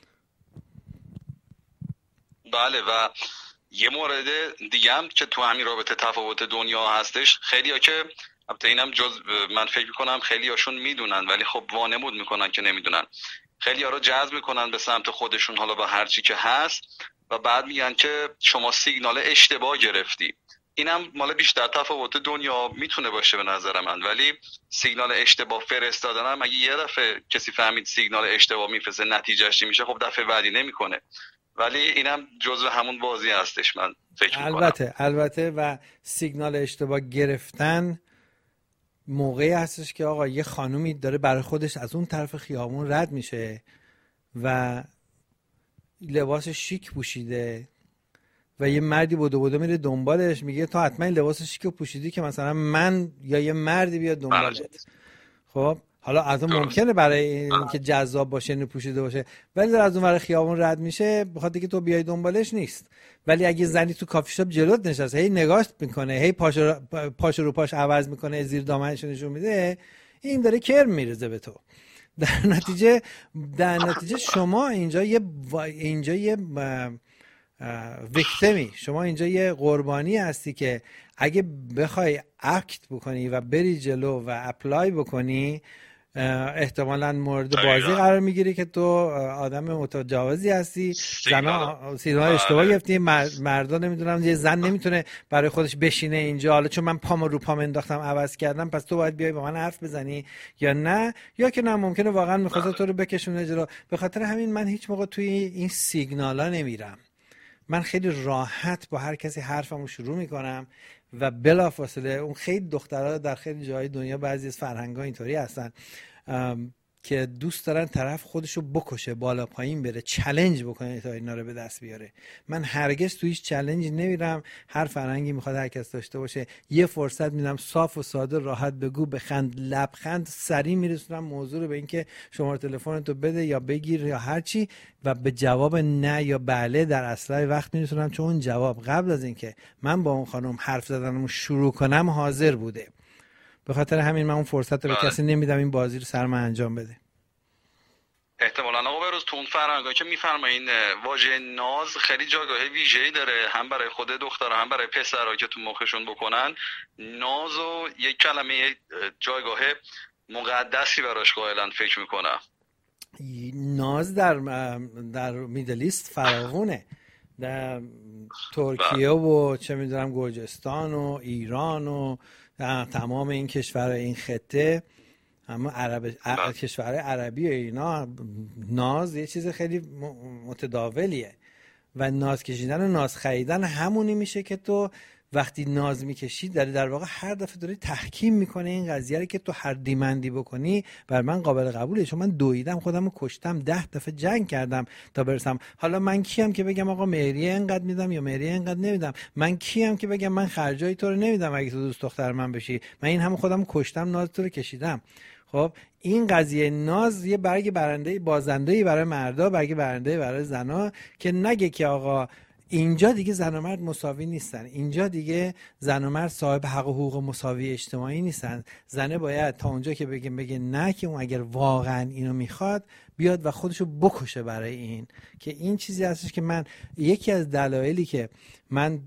بله. و یه مورد دیگه هم که تو همین رابطه تفاوت دنیا هستش، خیلی‌ها که البته اینم من فکر می‌کنم خیلی‌هاشون میدونن ولی خب وانمود میکنن که نمیدونن، خیلی‌ها رو جذب میکنن به سمت خودشون، حالا با هر چی که هست، و بعد میگن که شما سیگنال اشتباه گرفتی. اینم مال بیشتر تفاوت دنیا میتونه باشه به نظر من، ولی سیگنال اشتباه فرستادن هم اگه یه دفعه کسی فهمید سیگنال اشتباه میفرسته نتیجهش میشه، خب دفعه بعدی نمیکنه. ولی اینم جزو همون بازی هستش من فکر میکنم. البته و سیگنال اشتباه گرفتن موقعی هستش که آقا یه خانومی داره برای خودش از اون طرف خیابون رد میشه و لباس شیک پوشیده و یه مردی بودو میره دنبالش، میگه تو حتما لباس شیک پوشیدی که مثلا من یا یه مردی بیاد دنبالت. خب حالا از اون ممکنه برای اینکه جذاب باشه اینو پوشیده باشه، ولی در از اون ور خیابون رد میشه بخاطر که تو بیای دنبالش نیست. ولی اگه زنی تو کافی شاپ جلوت نشسته، هی نگاهت میکنه، هی پاشو رو پاش عوض میکنه، زیر دامنش نشون میده، این داره کرم میرزه به تو. در نتیجه شما اینجا یه ویکتیمی، شما اینجا یه قربانی هستی که اگه بخوای اکت بکنی و بری جلو و اپلای بکنی، احتمالاً مورد بازی قرار میگیری که تو آدم متجاوزی هستی، زنها سیگنال اشتباه گرفتی، مردا نمیدونم، یه زن نمیتونه برای خودش بشینه اینجا، حالا چون من پامو رو پام انداختم عوض کردم پس تو باید بیای با من حرف بزنی یا نه، یا که نه ممکنه واقعا میخواد تو رو بکشونه جلو. به خاطر همین من هیچ موقع توی این سیگنالا نمیرم. من خیلی راحت با هر کسی حرفمو شروع میکنم و بلافاصله اون خیلی دخترها در خیلی جای دنیا بعضی از فرهنگ‌ها اینطوری هستن که دوست دارن طرف خودشو بکشه، بالا پایین بره، چالش بکنه تا اینا رو به دست بیاره. من هرگز تو هیچ چالنجی نمیرم. هر فرهنگی میخواد هر کس داشته باشه، یه فرصت میدم صاف و ساده، راحت بگو، بخند، لبخند، سریع میرسونم موضوع رو به اینکه شماره تلفنتو بده یا بگیر یا هر چی، و به جواب نه یا بله در اصلای وقت میرسونم، چون اون جواب قبل از اینکه من با اون خانم حرف زدنمو شروع کنم حاضر بوده. به خاطر همین من اون فرصت رو به کسی نمیدم این بازی رو سر من انجام بده. احتمالاً آقا بروز تو اون فرهنگا که میفرمایین واژه ناز خیلی جایگاه ویژه‌ای داره، هم برای خود دخترها هم برای پسرها که تو مخشون بکنن. ناز و یک کلمه جایگاه مقدسی براش قائلن فکر میکنم. ناز در میدل ایست فراوونه ترکیه و چه میدونم گرجستان و ایران و تمام این کشورهای این خطه، اما کشورهای عربی و اینا ناز یه چیز خیلی متداولیه و ناز کشیدن و ناز خریدن همونی میشه که تو وقتی ناز میکشی در واقع هر دفعه داری تحکیم میکنه این قضیه رو که تو هر دیمندی بکنی بر من قابل قبوله، چون من دویدم خودم رو کشتم 10 دفعه جنگ کردم تا برسم. حالا من کیم که بگم آقا مهریه اینقدر میدم یا مهریه اینقدر نمیدم؟ من کیم که بگم من خرجای تو رو نمیدم اگه تو دوست دختر من بشی؟ من این همه خودم رو کشتم ناز تو رو کشیدم. خب این قضیه ناز یه برگ برنده بازنده‌ای برای مردا، برگ برنده برای زنا که نگه که آقا اینجا دیگه زن و مرد مساوی نیستن، اینجا دیگه زن و مرد صاحب حق و حقوق مساوی اجتماعی نیستن. زنه باید تا اونجا که بگه نه که اون اگر واقعا اینو میخواد بیاد و خودشو بکشه برای این، که این چیزی هستش که من یکی از دلایلی که من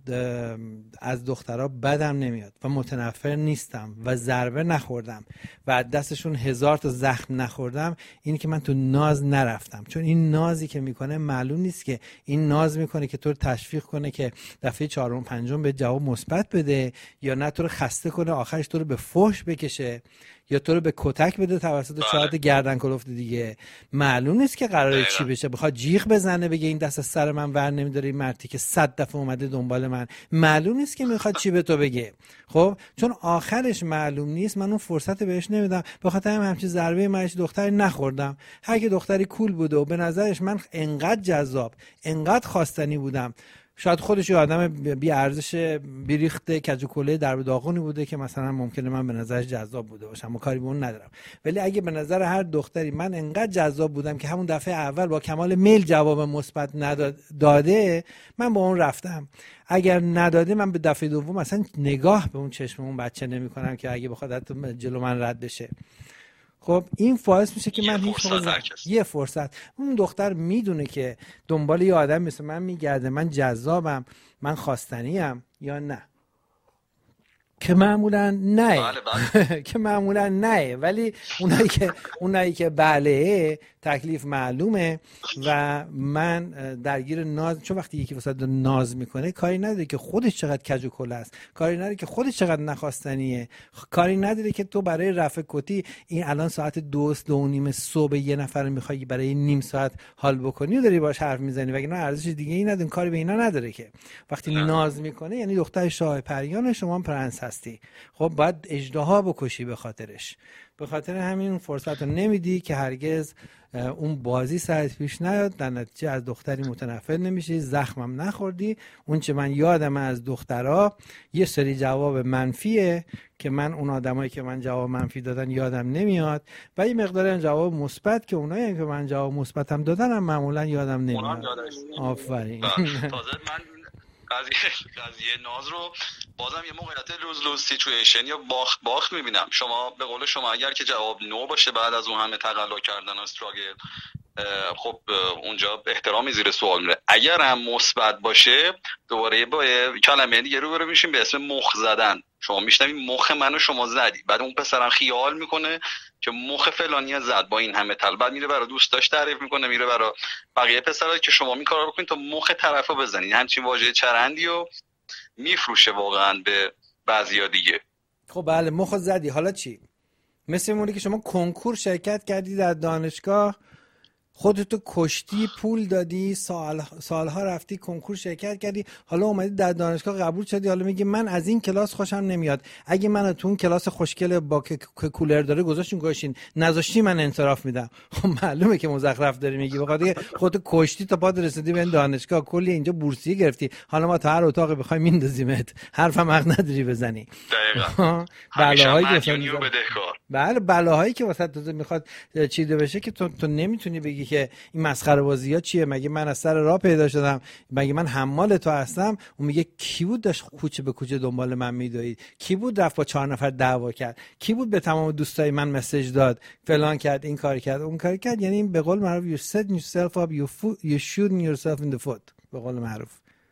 از دخترها بدم نمیاد و متنفر نیستم و ضربه نخوردم و دستشون 1000 تا زخم نخوردم اینی که من تو ناز نرفتم. چون این نازی که میکنه معلوم نیست که این ناز میکنه که تو رو تشویق کنه که دفعه 4 و 5 به جواب مثبت بده، یا نه تو رو خسته کنه آخرش تو رو به فحش بکشه، یا تو رو به کتک بده توسط شاهد گردن کلفت دیگه. معلوم نیست که قراره چی بشه، بخواد جیغ بزنه بگه این دست از سر من ور نمیداره این مردی که 100 دفعه اومده دنبال من. معلوم نیست که میخواد چی به تو بگه. خب چون آخرش معلوم نیست من اون فرصت بهش نمیدم، به خاطر همچین ضربه من دختری نخوردم. هر کی دختری کول بوده و به نظرش من انقدر جذاب انقدر خواستنی بودم، شاید خودش یه آدم بی ارزش بیریخته کج و کوله درب داغونی بوده که مثلا ممکنه من به نظرش جذاب بوده باشم، ما کاری به اون ندارم، ولی اگه به نظر هر دختری من انقدر جذاب بودم که همون دفعه اول با کمال میل جواب مثبت داده، من با اون رفتم. اگر نداده من به دفعه دوم اصلا نگاه به اون چشم اون بچه نمی‌کنم که اگه بخواد جلو من رد بشه. خب این باعث میشه که من یه فرصت اون دختر میدونه که دنبال یه آدم مثل من میگرده، من جذابم، من خواستنیم یا نه، که معمولا نه. که معمولا نه، ولی اونایی که بله تکلیف معلومه و من درگیر ناز. چون وقتی یکی واسه ناز میکنه کاری نداره که خودش چقدر کج و کله است، کاری نداره که خودش چقدر نخواستنیه، کاری نداره که تو برای رفع کتی این الان ساعت 2:30 صبح یه نفر میخوای برای نیم ساعت حال بکنی و داری باهاش حرف میزنی، وگرنه ارزش دیگه ای نداره، کاری به اینا نداره. که وقتی ناز میکنه یعنی دختر شاه پریان شما پرنس هستی، خب باید اژدها بکشی به خاطرش. به خاطر همین فرصت رو نمیدی که هرگز اون بازی سرت پیش نیاد، در نتیجه از دختری متنفر نمیشی، زخمم نخوردی. اون چه من یادم از دخترها یه سری جواب منفیه که من اون آدمایی که من جواب منفی دادن یادم نمیاد، و یه مقدار جواب مثبت که اونایی که من جواب مثبتم دادن هم معمولا یادم نمیاد. آفرین. تازه من قضیه ناز رو بازم یه موقعیت لوز سیچویشن یا باخت میبینم. شما به قول شما اگر که جواب نو باشه بعد از اون همه تقلا کردن و استراگل، خب اونجا احترامی زیر سوال میره. اگر هم مثبت باشه دوباره با کلمه دیگه رو میشیم به اسم مخ زدن. شما میشنوی مخ منو شما زدی، بعد اون پسرم خیال میکنه که مخ فلانی زد با این همه تل، بعد میره برای دوستاش تعریف میکنه، میره برای بقیه پسرا که شما این کارا بکنید تا مخ طرفو بزنید. همچین واژه چرندی و میفروشه واقعا به بعضیا دیگه. خب بله مخ زدی، حالا چی؟ مثل موری که شما کنکور شرکت کردی در دانشگاه، خودتو کشتی، پول دادی، سالها رفتی کنکور شرکت کردی، حالا اومدی در دانشگاه قبول شدی، حالا میگی من از این کلاس خوشم نمیاد، اگه منو تو اون کلاس خوشگل با که کولر داره گذاشتین نذاشتی من انصراف میدم. خب معلومه که مزخرف داری میگی، بخاطر خودتو کشتی تا پات رسیدی به این دانشگاه، کلی اینجا بورسیه گرفتی، حالا ما تا هر اتاقی بخوای میندازیمت، حرفم حق نداری بزنی. دقیقاً. بلاهایی که واسه تو میخواد چیده بشه که تو نمیتونی بگی که این مسخره بازی ها چیه. مگه من از سر راه پیدا شدم؟ مگه من حمال تو هستم؟ اون میگه کی بود داشت کوچه به کوچه دنبال من میدوید؟ کی بود رفت با 4 نفر دعوا کرد؟ کی بود به تمام دوستای من مسیج داد فلان کرد، این کار کرد، اون کار کرد؟ یعنی به قول معروف you set yourself up, you shooting yourself in the foot به قول معروف.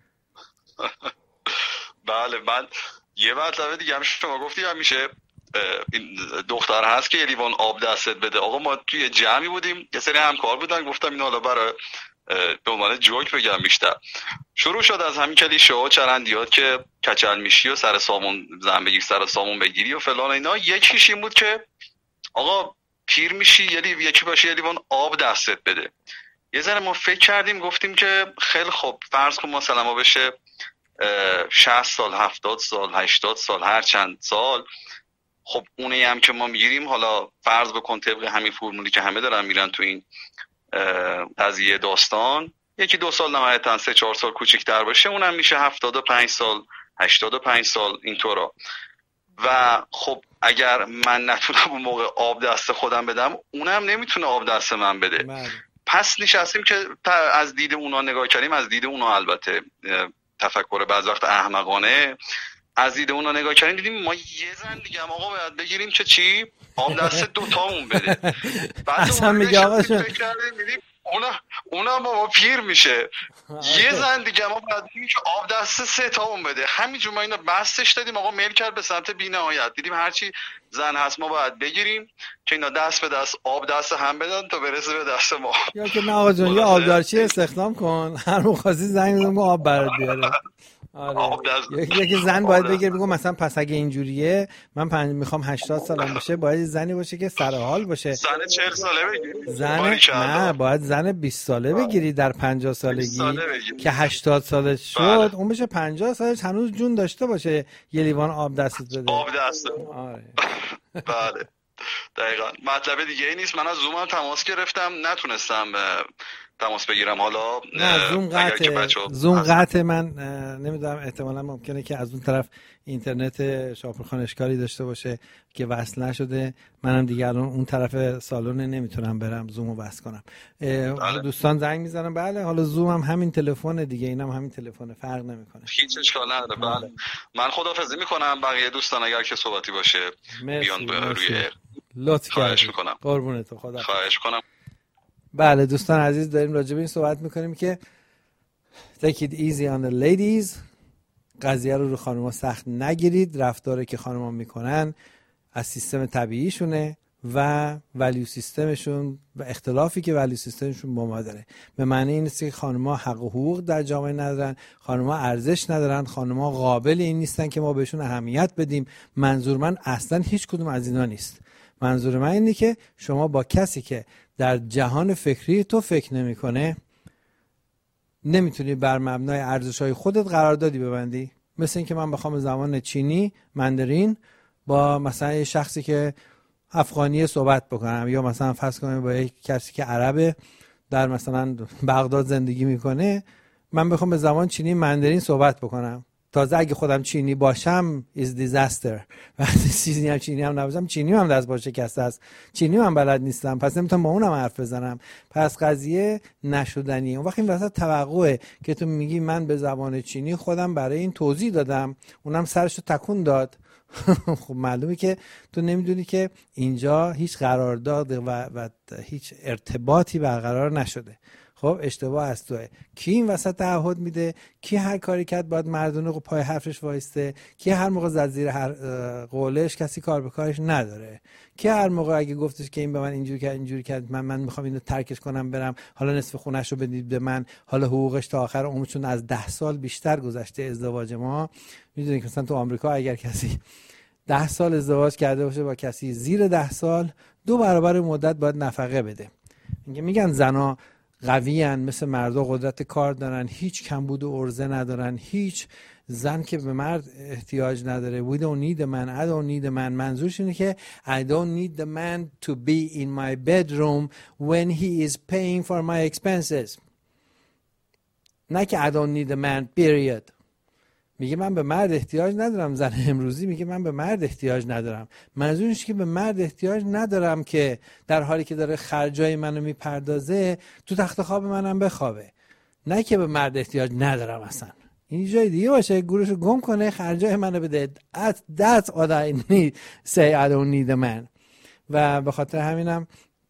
بله. من یه مطلب دیگه هم شما گفتی همیشه این دختر هست که یه لیوان آب دستت بده. آقا ما توی جمعی بودیم، یه سری همکار بودن، گفتم این حالا برای به عنوان جوک بگم بیشتر. شروع شد از همین کلیشه ها چرندیات که کچل میشی و سر سامون زن بگیر، سر سامون بگیری و فلان اینا. یکیش این بود که آقا پیر میشی یکی باشی یه لیوان آب دستت بده. یه ذره ما فکر کردیم گفتیم که خیلی خوب فرض کن مثلا ما بشه 60 سال 70 سال 80 سال هر چند سال، خب اونی هم که ما میگیریم حالا فرض بکن طبق همین فرمولی که همه دارن میرن تو این قضیه داستان، یکی 2 سال نهایتا 3-4 سال کوچیک‌تر باشه اونم میشه 75 سال 85 سال اینطورا. و خب اگر من نتونم اون موقع آب دست خودم بدم اونم نمیتونه آب دست من بده. پس نشستیم که از دید اونا نگاه کردیم، از دید اونا البته تفکر بعض وقت احمقانه، از دید اونا نگاه کردیم دیدیم ما یه زن دیگه هم آقا باید بگیریم که چی آب دست دوتامون بده. بعد اصلا میگه آقا اونا بابا پیر میشه یه زن دیگه ما باید بگیریم که آب دست 3 تامون بده. همینجور ما اینا بستش دادیم، آقا میل کرد به سمت بی‌نهایت. دیدیم هرچی زن هست ما باید بگیریم که اینا دست به دست آب دست هم بدن تا برسه به دست ما. یا که نه آقا جون یه آبدارچی استخدام کن، هر موقع خواستی زنگ بزن آب برات بیاره. آره. یکی زن باید بگیره بگو مثلا پس اگه اینجوریه من میخوام 80 سالم بشه باید زنی باشه که سر حال باشه. زن 40 ساله بگیری. نه باید زن 20 ساله بگیری در 50 سالگی که 80 سالش شد اون بشه 50 سالش هنوز جون داشته باشه یه لیوان آب دستت بده. آب دست. آره. بله. دقیقاً. مطلب دیگه ای نیست. من از زومم تماس گرفتم نتونستم تماس بگیرم. حالا نه زوم قطع من نمیدونم احتمالا ممکنه که از اون طرف اینترنت شاپورخان اشکالی داشته باشه که وصل نشده. منم دیگه الان اون طرف سالن نمیتونم برم زومو وصل کنم. دوستان زنگ میزنم بله حالا زوم هم همین تلفن دیگه اینم همین تلفن فرق نمیکنه. هیچ اشکال نداره. بله من خداحافظی میکنم. بقیه دوستان اگر که صحبتی باشه بیان روی لطف خواهش میکنم. قربونت خدا. خواهش کنم. بله دوستان عزیز داریم راجع به این صحبت میکنیم که take it easy on the ladies. قضیه رو خانم‌ها سخت نگیرید. رفتاری که خانم‌ها میکنن از سیستم طبیعیشونه و ولیو سیستمشون و اختلافی که ولیو سیستمشون با ما داره. به معنی این نیست که خانم‌ها حق و حقوق در جامعه ندارن، خانم‌ها ارزش ندارن، خانم‌ها قابل این نیستن که ما بهشون اهمیت بدیم. منظور من اصلا هیچ کدوم از اینا نیست. منظور من اینه که شما با کسی که در جهان فکری تو فکر نمیکنه نمیتونی بر مبنای ارزش‌های خودت قراردادی ببندی. مثل این که من بخوام زبان چینی ماندارین با مثلا یه شخصی که افغانی صحبت بکنم یا مثلا فرض کنم با یک کسی که عربه در مثلا بغداد زندگی میکنه من بخوام به زبان چینی ماندارین صحبت بکنم، تازه اگه خودم چینی باشم is disaster. وقتی چینی هم نباشم چینی هم دست باشه شکسته است، چینی هم بلد نیستم پس نمیتونم با اونم حرف بزنم. پس قضیه نشدنیه. اون وقت این وسط توقعه که تو میگی من به زبان چینی خودم برای این توضیح دادم اونم سرشو تکون داد. خب معلومه که تو نمیدونی که اینجا هیچ قرارداد و هیچ ارتباطی برقرار نشده. خب اشتباه از توه. کی این وسط تعهد میده؟ کی هر کاری کرد باید مردونه پای حرفش وایسته؟ کی هر موقع زد زیر هر قولش کسی کار به کارش نداره؟ کی هر موقع اگه گفتش که این به من اینجوری کرد من میخوام اینو ترکش کنم برم، حالا نصف خونه‌شو بدید به من، حالا حقوقش تا آخر عمرشون از 10 سال بیشتر گذشته ازدواج ما. میدونید که مثلا تو آمریکا اگر کسی 10 سال ازدواج کرده باشه با کسی زیر 10 سال 2 برابر مدت باید نفقه بده. میگن زنا قوی‌اند مثل مردا قدرت کار دارن، هیچ کمبود و عرضه ندارن، هیچ زن که به مرد احتیاج نداره. We don't need a man, I don't need a man. منظورش اینه که I don't need the man to be in my bedroom when he is paying for my expenses. نه که I don't need a man period. میگه من به مرد احتیاج ندارم. زن امروزی میگه من به مرد احتیاج ندارم. منظورش که به مرد احتیاج ندارم که در حالی که داره خرجای منو میپردازه تو تخت خواب منم بخوابه. نه که به مرد احتیاج ندارم اصلا. این جای دیگه باشه گورشو گم کنه خرجای منو بده. That's what I need. Say I don't need a man. و به خاطر همینم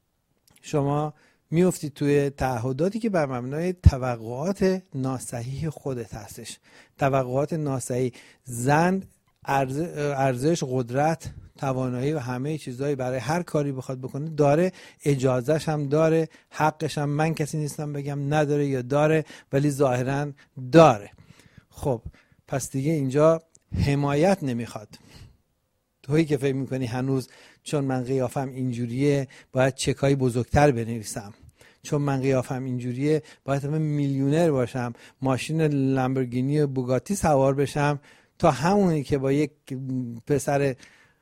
شما میفتی توی تعهداتی که بر مبنای توقعات ناصحیح خودت هستش. توقعات ناصحیح. زن ارزش، قدرت، توانایی و همه چیزایی برای هر کاری بخواد بکنه داره، اجازهش هم داره، حقش هم من کسی نیستم بگم نداره یا داره، ولی ظاهرا داره. خب پس دیگه اینجا حمایت نمیخواد. تویی که فکر میکنی هنوز چون من قیافم اینجوریه باید چکای بزرگتر بنویسم، چون من قیافم اینجوریه باید همه میلیونر باشم، ماشین لامبورگینی و بوگاتی سوار بشم، تا همونی که با یک پسر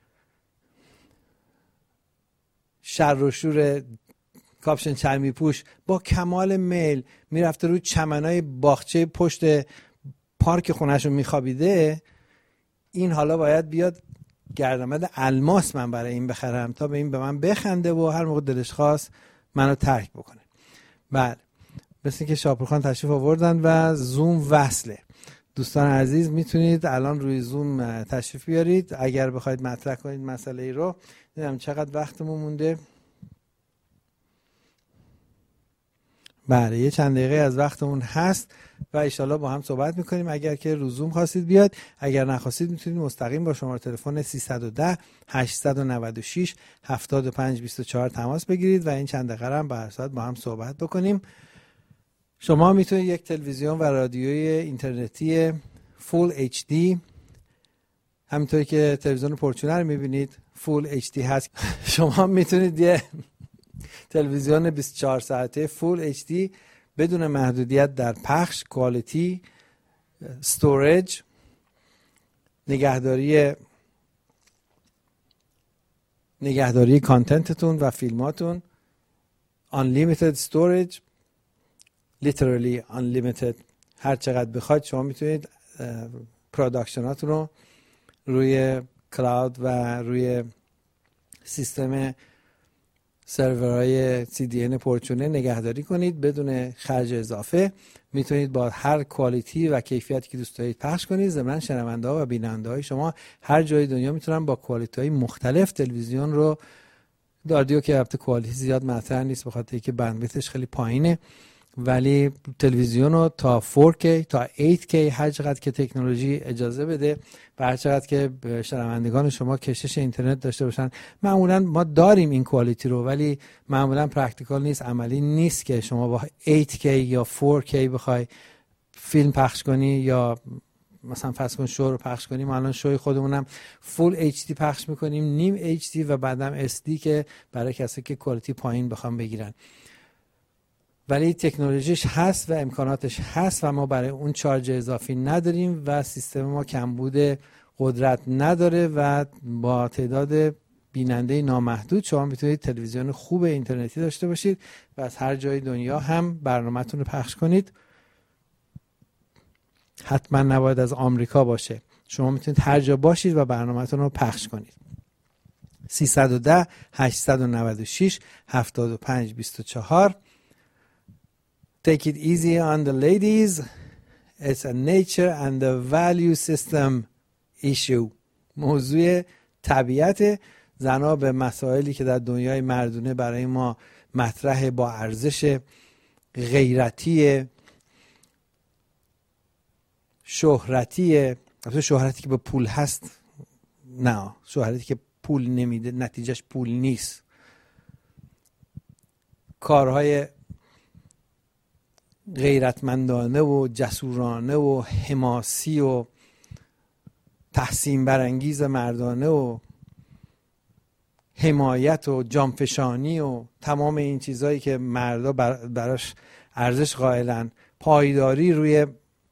شر و شور کاپشن چرمی پوش با کمال میل میرفته رو چمنای باغچه پشت پارک خونه‌شو میخوابیده، این حالا باید بیاد گردمد الماس من برای این بخرم تا به این به من بخنده و هر موقع دلش خواست منو ترک بکنه. بله، مثل که شاپورخان تشریف آوردن و زوم وصله. دوستان عزیز میتونید الان روی زوم تشریف بیارید اگر بخواید مطرح کنید مسئله ای رو. نمیدونم چقدر وقتمون مونده. بله، یه چند دقیقه از وقتمون هست و انشالله با هم صحبت میکنیم. اگر که رو زوم خواستید بیاد، اگر نخواستید میتونید مستقیم با شماره تلفن 310 896 7524 تماس بگیرید و این چند دقیقه هم به هر ساعت با هم صحبت بکنیم. شما میتونید یک تلویزیون و رادیوی اینترنتی فول اچ دی، همینطوری که تلویزیون پرچونه رو میبینید فول اچ دی هست، شما میتونید یه تلویزیون 24 ساعته فول اچ دی بدون محدودیت در پخش، کوالیتی، استوریج، نگهداری کانتنتتون و فیلماتون، unlimited storage، literally unlimited، هر چقدر بخواید شما میتونید پروداکشناتون رو روی کلاود و روی سیستم سرورهای CDN پرچونه نگهداری کنید بدون خرج اضافه. میتونید با هر کوالیتی و کیفیتی که دوست دارید پخش کنید. ضمن شنونده ها و بیننده های شما هر جای دنیا میتونن با کوالیتی های مختلف تلویزیون رو، رادیو که البته کوالیتی زیاد مطرح نیست به خاطر اینکه بندویتش خیلی پایینه، ولی تلویزیون رو تا 4K تا 8K هر چقدر که تکنولوژی اجازه بده و هر چقدر که شنوندگان شما کشش اینترنت داشته باشن. معمولا ما داریم این کوالیتی رو، ولی معمولا پرکتیکال نیست، عملی نیست که شما با 8K یا 4K بخوای فیلم پخش کنی یا مثلا فرض کن شو رو پخش کنیم. الان شوی خودمونم فول HD پخش میکنیم، نیم HD و بعدم SD که برای کسی که کوالیتی پایین بخوام بگیرن. ولی تکنولوژیش هست و امکاناتش هست و ما برای اون چارج اضافی نداریم و سیستم ما کمبود قدرت نداره و با تعداد بیننده نامحدود شما میتونید تلویزیون خوب اینترنتی داشته باشید و از هر جای دنیا هم برنامه‌تون رو پخش کنید. حتما نباید از آمریکا باشه، شما میتونید هر جا باشید و برنامه‌تون رو پخش کنید. 310 896 7524. Take it easy on the ladies. It's a nature and the value system issue. موضوع طبیعت زنها به مسائلی که در دنیای مردونه برای ما مطرح با ارزش غیرتی، شهرتی که به پول هست، نه شهرتی که پول نمیده نتیجهش پول نیست، کارهای غیرتمندانه و جسورانه و حماسی و تحسین برانگیز مردانه و حمایت و جانفشانی و تمام این چیزایی که مردا براش ارزش قائلن، پایداری روی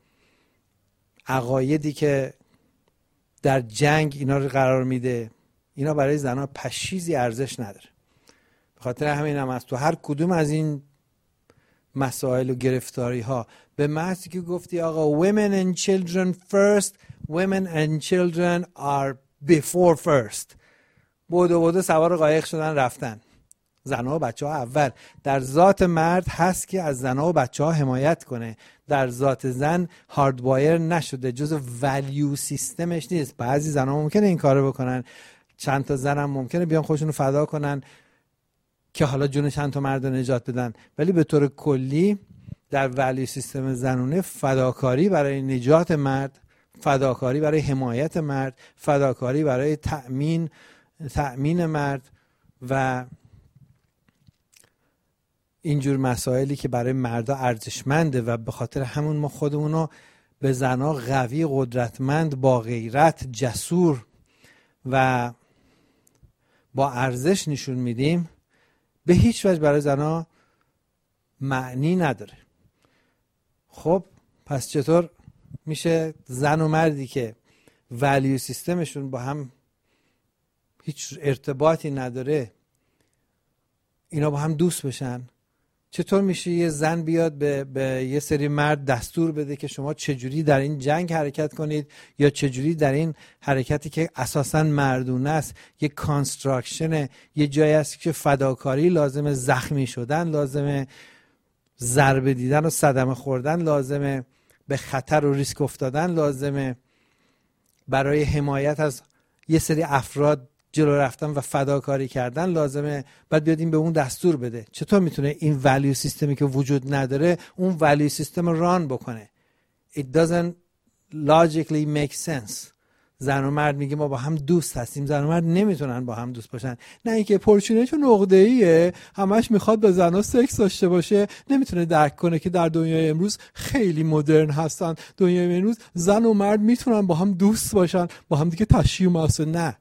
عقایدی که در جنگ اینا رو قرار میده، اینا برای زنها پشیزی ارزش نداره. به خاطر همین هم از تو هر کدوم از این مسائل و گرفتاری ها به محضی که گفتی آقا women and children first, women and children are before first، بودو سوار قایق شدن رفتن. زنها و بچه ها اول. در ذات مرد هست که از زنها و بچه ها حمایت کنه، در ذات زن هاردوایر نشده، جز ولیو سیستمش نیست. بعضی زنها ممکنه این کارو بکنن، چند تا زن هم ممکنه بیان خودشونو فدا کنن که حالا جون چند تا مرد نجات بدن، ولی به طور کلی در ولیو سیستم زنونه فداکاری برای نجات مرد، فداکاری برای حمایت مرد، فداکاری برای تأمین مرد و اینجور مسائلی که برای مردا ارزشمنده و به خاطر همون ما خودمونو به زنا قوی، قدرتمند، با غیرت، جسور و با ارزش نشون میدیم، به هیچ وجه برای زنا معنی نداره. خب پس چطور میشه زن و مردی که ولیو سیستمشون با هم هیچ ارتباطی نداره اینا با هم دوست بشن؟ چطور میشه یه زن بیاد به یه سری مرد دستور بده که شما چجوری در این جنگ حرکت کنید یا چجوری در این حرکتی که اساساً مردونه است، یه کانستراکشن، یه جایی است که فداکاری لازمه، زخمی شدن لازمه، ضربه دیدن و صدمه خوردن لازمه، به خطر و ریسک افتادن لازمه، برای حمایت از یه سری افراد جلو رفتن و فداکاری کردن لازمه، بعد بیاد این به اون دستور بده. چطور میتونه این ولیو سیستمی که وجود نداره اون ولیو سیستم ران بکنه؟ It doesn't logically make sense. زن و مرد میگه ما با هم دوست هستیم، زن و مرد نمیتونن با هم دوست باشن. نه اینکه پرچونه چون عقده‌ایه همش میخواد با زنا سکس داشته باشه، نمیتونه درک کنه که در دنیای امروز خیلی مدرن هستن، دنیای امروز زن و مرد میتونن با هم دوست باشن، با هم دیگه تشییع ماسه. نه،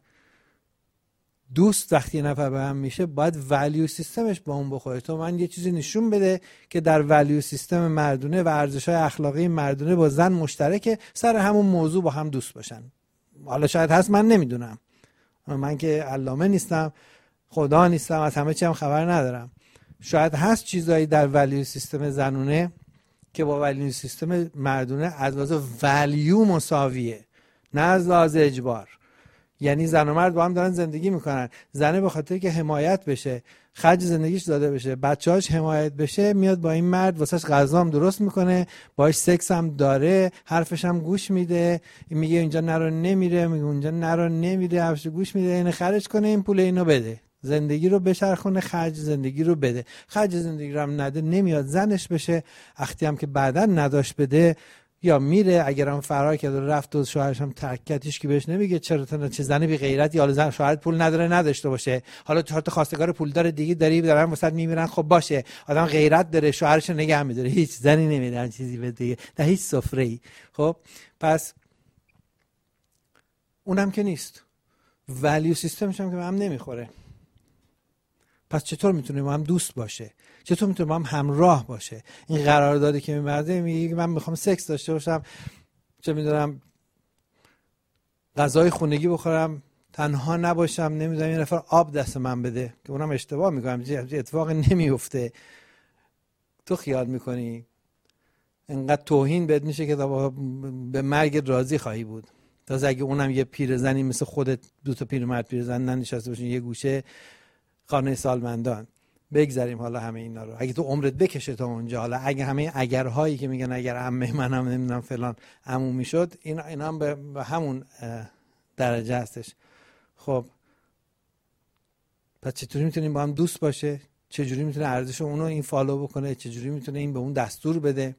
دوست وقتی یه نفر به هم میشه باید ولیو سیستمش با اون بخوره. تو من یه چیزی نشون بده که در ولیو سیستم مردونه و ارزش‌های اخلاقی مردونه با زن مشترکه، سر همون موضوع با هم دوست باشن. حالا شاید هست، من نمیدونم، من که علامه نیستم، خدا نیستم، از همه چی هم خبر ندارم. شاید هست چیزایی در ولیو سیستم زنونه که با ولیو سیستم مردونه از لحاظ ولیو مساویه، نه از لحاظ اجبار. یعنی زن و مرد با هم دارن زندگی میکنن، زنه به خاطر که حمایت بشه، خرج زندگیش داده بشه، بچه‌هاش حمایت بشه، میاد با این مرد واسش غذا هم درست میکنه، باهاش سکس هم داره، حرفش هم گوش میده، میگه اینجا نرو نمیره، میگه اونجا نرو نمیره، حرفش گوش میده، اینو خرج کنه، این پول اینو بده، زندگی رو بچرخونه، خرج زندگی رو بده. خرج زندگی رو هم نده نمیاد زنش بشه، وقتی هم که بعداً نداشت بده یا میره، اگر هم فرار کرد و رفت و شوهرش هم ترک کرد، هیچ کی بهش نمیگه چرا تو چه زنی بی غیرتی، حالا زن شوهرت پول نداره نداشته باشه، حالا 4 تا خواستگار پولدار دیگه داری دارن واسط میمیرن، خب باشه آدم غیرت داره شوهرش رو نگه میداره، هیچ زنی نمیدن چیزی به دیگه در هیچ سفره‌ای. خب پس اونم که نیست، ولیو سیستمش هم که به هم نمیخوره. پس چطور میتونه با هم دوست باشه؟ چطور میتونه با هم همراه باشه؟ این قراردادی که میبرده میگه من میخوام سکس داشته باشم، چه میدونم غذای خونگی بخورم، تنها نباشم، نمیدونم یه نفر آب دست من بده، که اونم اشتباه میکنم، اتفاق نمیفته. تو خیال میکنی انقدر توهین بهت میشه که به مرگ راضی خواهی بود. تازه اگه اونم یه پیرزنی مثل خودت، 2 تا پیرمرد پیرزن ننشسته باشین یه گوشه خانه سالمندان، بگذاریم حالا همه اینا رو، اگه تو عمرت بکشه تا اونجا، حالا اگه همه اگرهایی که میگن اگر عمه منم نمیدونم فلان عمومی میشد، اینا هم به همون درجه هستش. خب پس چطوری میتونیم با هم دوست باشه؟ چجوری میتونه ارزش اونو این فالو بکنه؟ چجوری میتونه این به اون دستور بده؟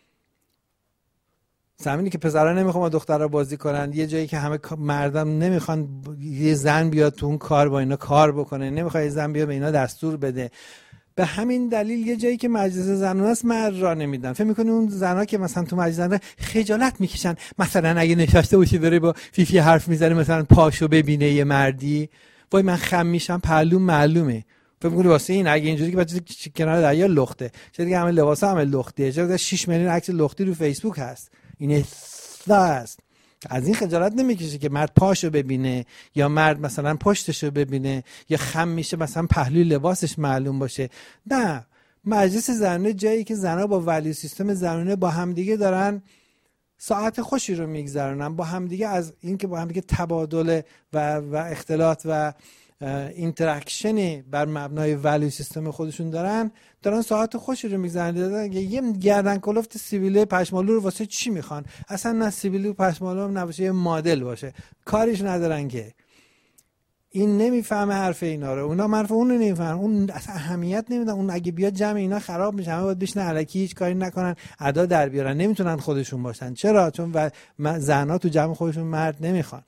زمینی که پسرا نمیخوان با دخترها بازی کنن، یه جایی که همه مردم نمیخوان یه زن بیاد تو اون کار با اینا کار بکنه، نمیخواد یه زن بیاد به اینا دستور بده، به همین دلیل یه جایی که مجلس زنونه است مرد را نمیدن. فکر میکنی اون زنا که مثلا تو مجلس زنونه خجالت میکشن، مثلا اگه نشسته باشی داره با فیفی حرف میزنه مثلا پاشو ببینه یه مردی، وای من خم میشم، پهلوم معلومه. فکر میکنی واسه این اگه اینجوری که بچه کنار دریا لخته، چه دیگه همه لباس همه لختیه، چه 6 میلیون عکس لختی رو فیسبوک هست، این است. از این خجالت نمیکشه که مرد پاشو ببینه یا مرد مثلا پشتشو ببینه یا خم میشه مثلا پهلوی لباسش معلوم باشه. نه، مجلس زنونه جایی که زنها با ولیو سیستم زنونه با همدیگه دارن ساعت خوشی رو میگذرونن، با همدیگه از این که با همدیگه تبادل و اختلاط و اینتراکشنی بر مبنای ولیو سیستم خودشون دارن ساعت خوشی رو میگذرونن. یه گردن کلفت سیبیله پشمالو رو واسه چی میخوان؟ اصلا نه سیبیله و پشمالو هم نباشه، یه مدل باشه، کاریش ندارن که این نمیفهمه حرف اینا رو، اونا حرف اون رو نمیفهمن، اون اصلا اهمیت نمیدن، اون اگه بیاد جمع اینا خراب میشه، همه باید بشینن الکی هیچ کاری نکنن ادا در بیارن، نمیتونن خودشون باشن. چرا؟ چون زنها تو جمع خودشون مرد نمیخوان.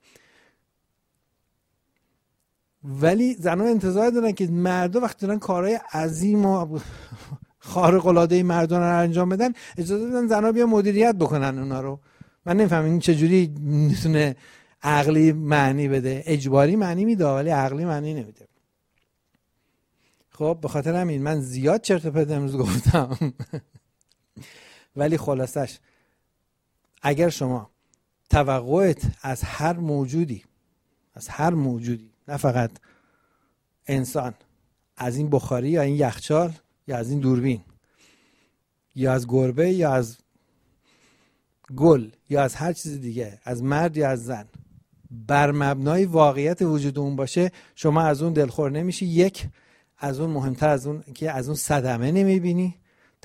ولی زنها انتظار دارن که مردا وقتی دارن کارهای عظیم و خارق العاده مردان رو انجام بدن، اجازه بدن زنها بیا مدیریت بکنن اونا رو. من نمیفهمم این چجوری میتونه عقلی معنی بده. اجباری معنی میده ولی عقلی معنی نمیده. خب به خاطر همین من زیاد چرت و پرت امروز گفتم ولی خلاصش اگر شما توقعت از هر موجودی نه فقط انسان، از این بخاری یا این یخچال یا از این دوربین یا از گربه یا از گل یا از هر چیز دیگه، از مرد یا از زن، بر مبنای واقعیت وجود اون باشه، شما از اون دلخور نمیشی. یک، از اون مهمتر از اون که از اون صدمه نمیبینی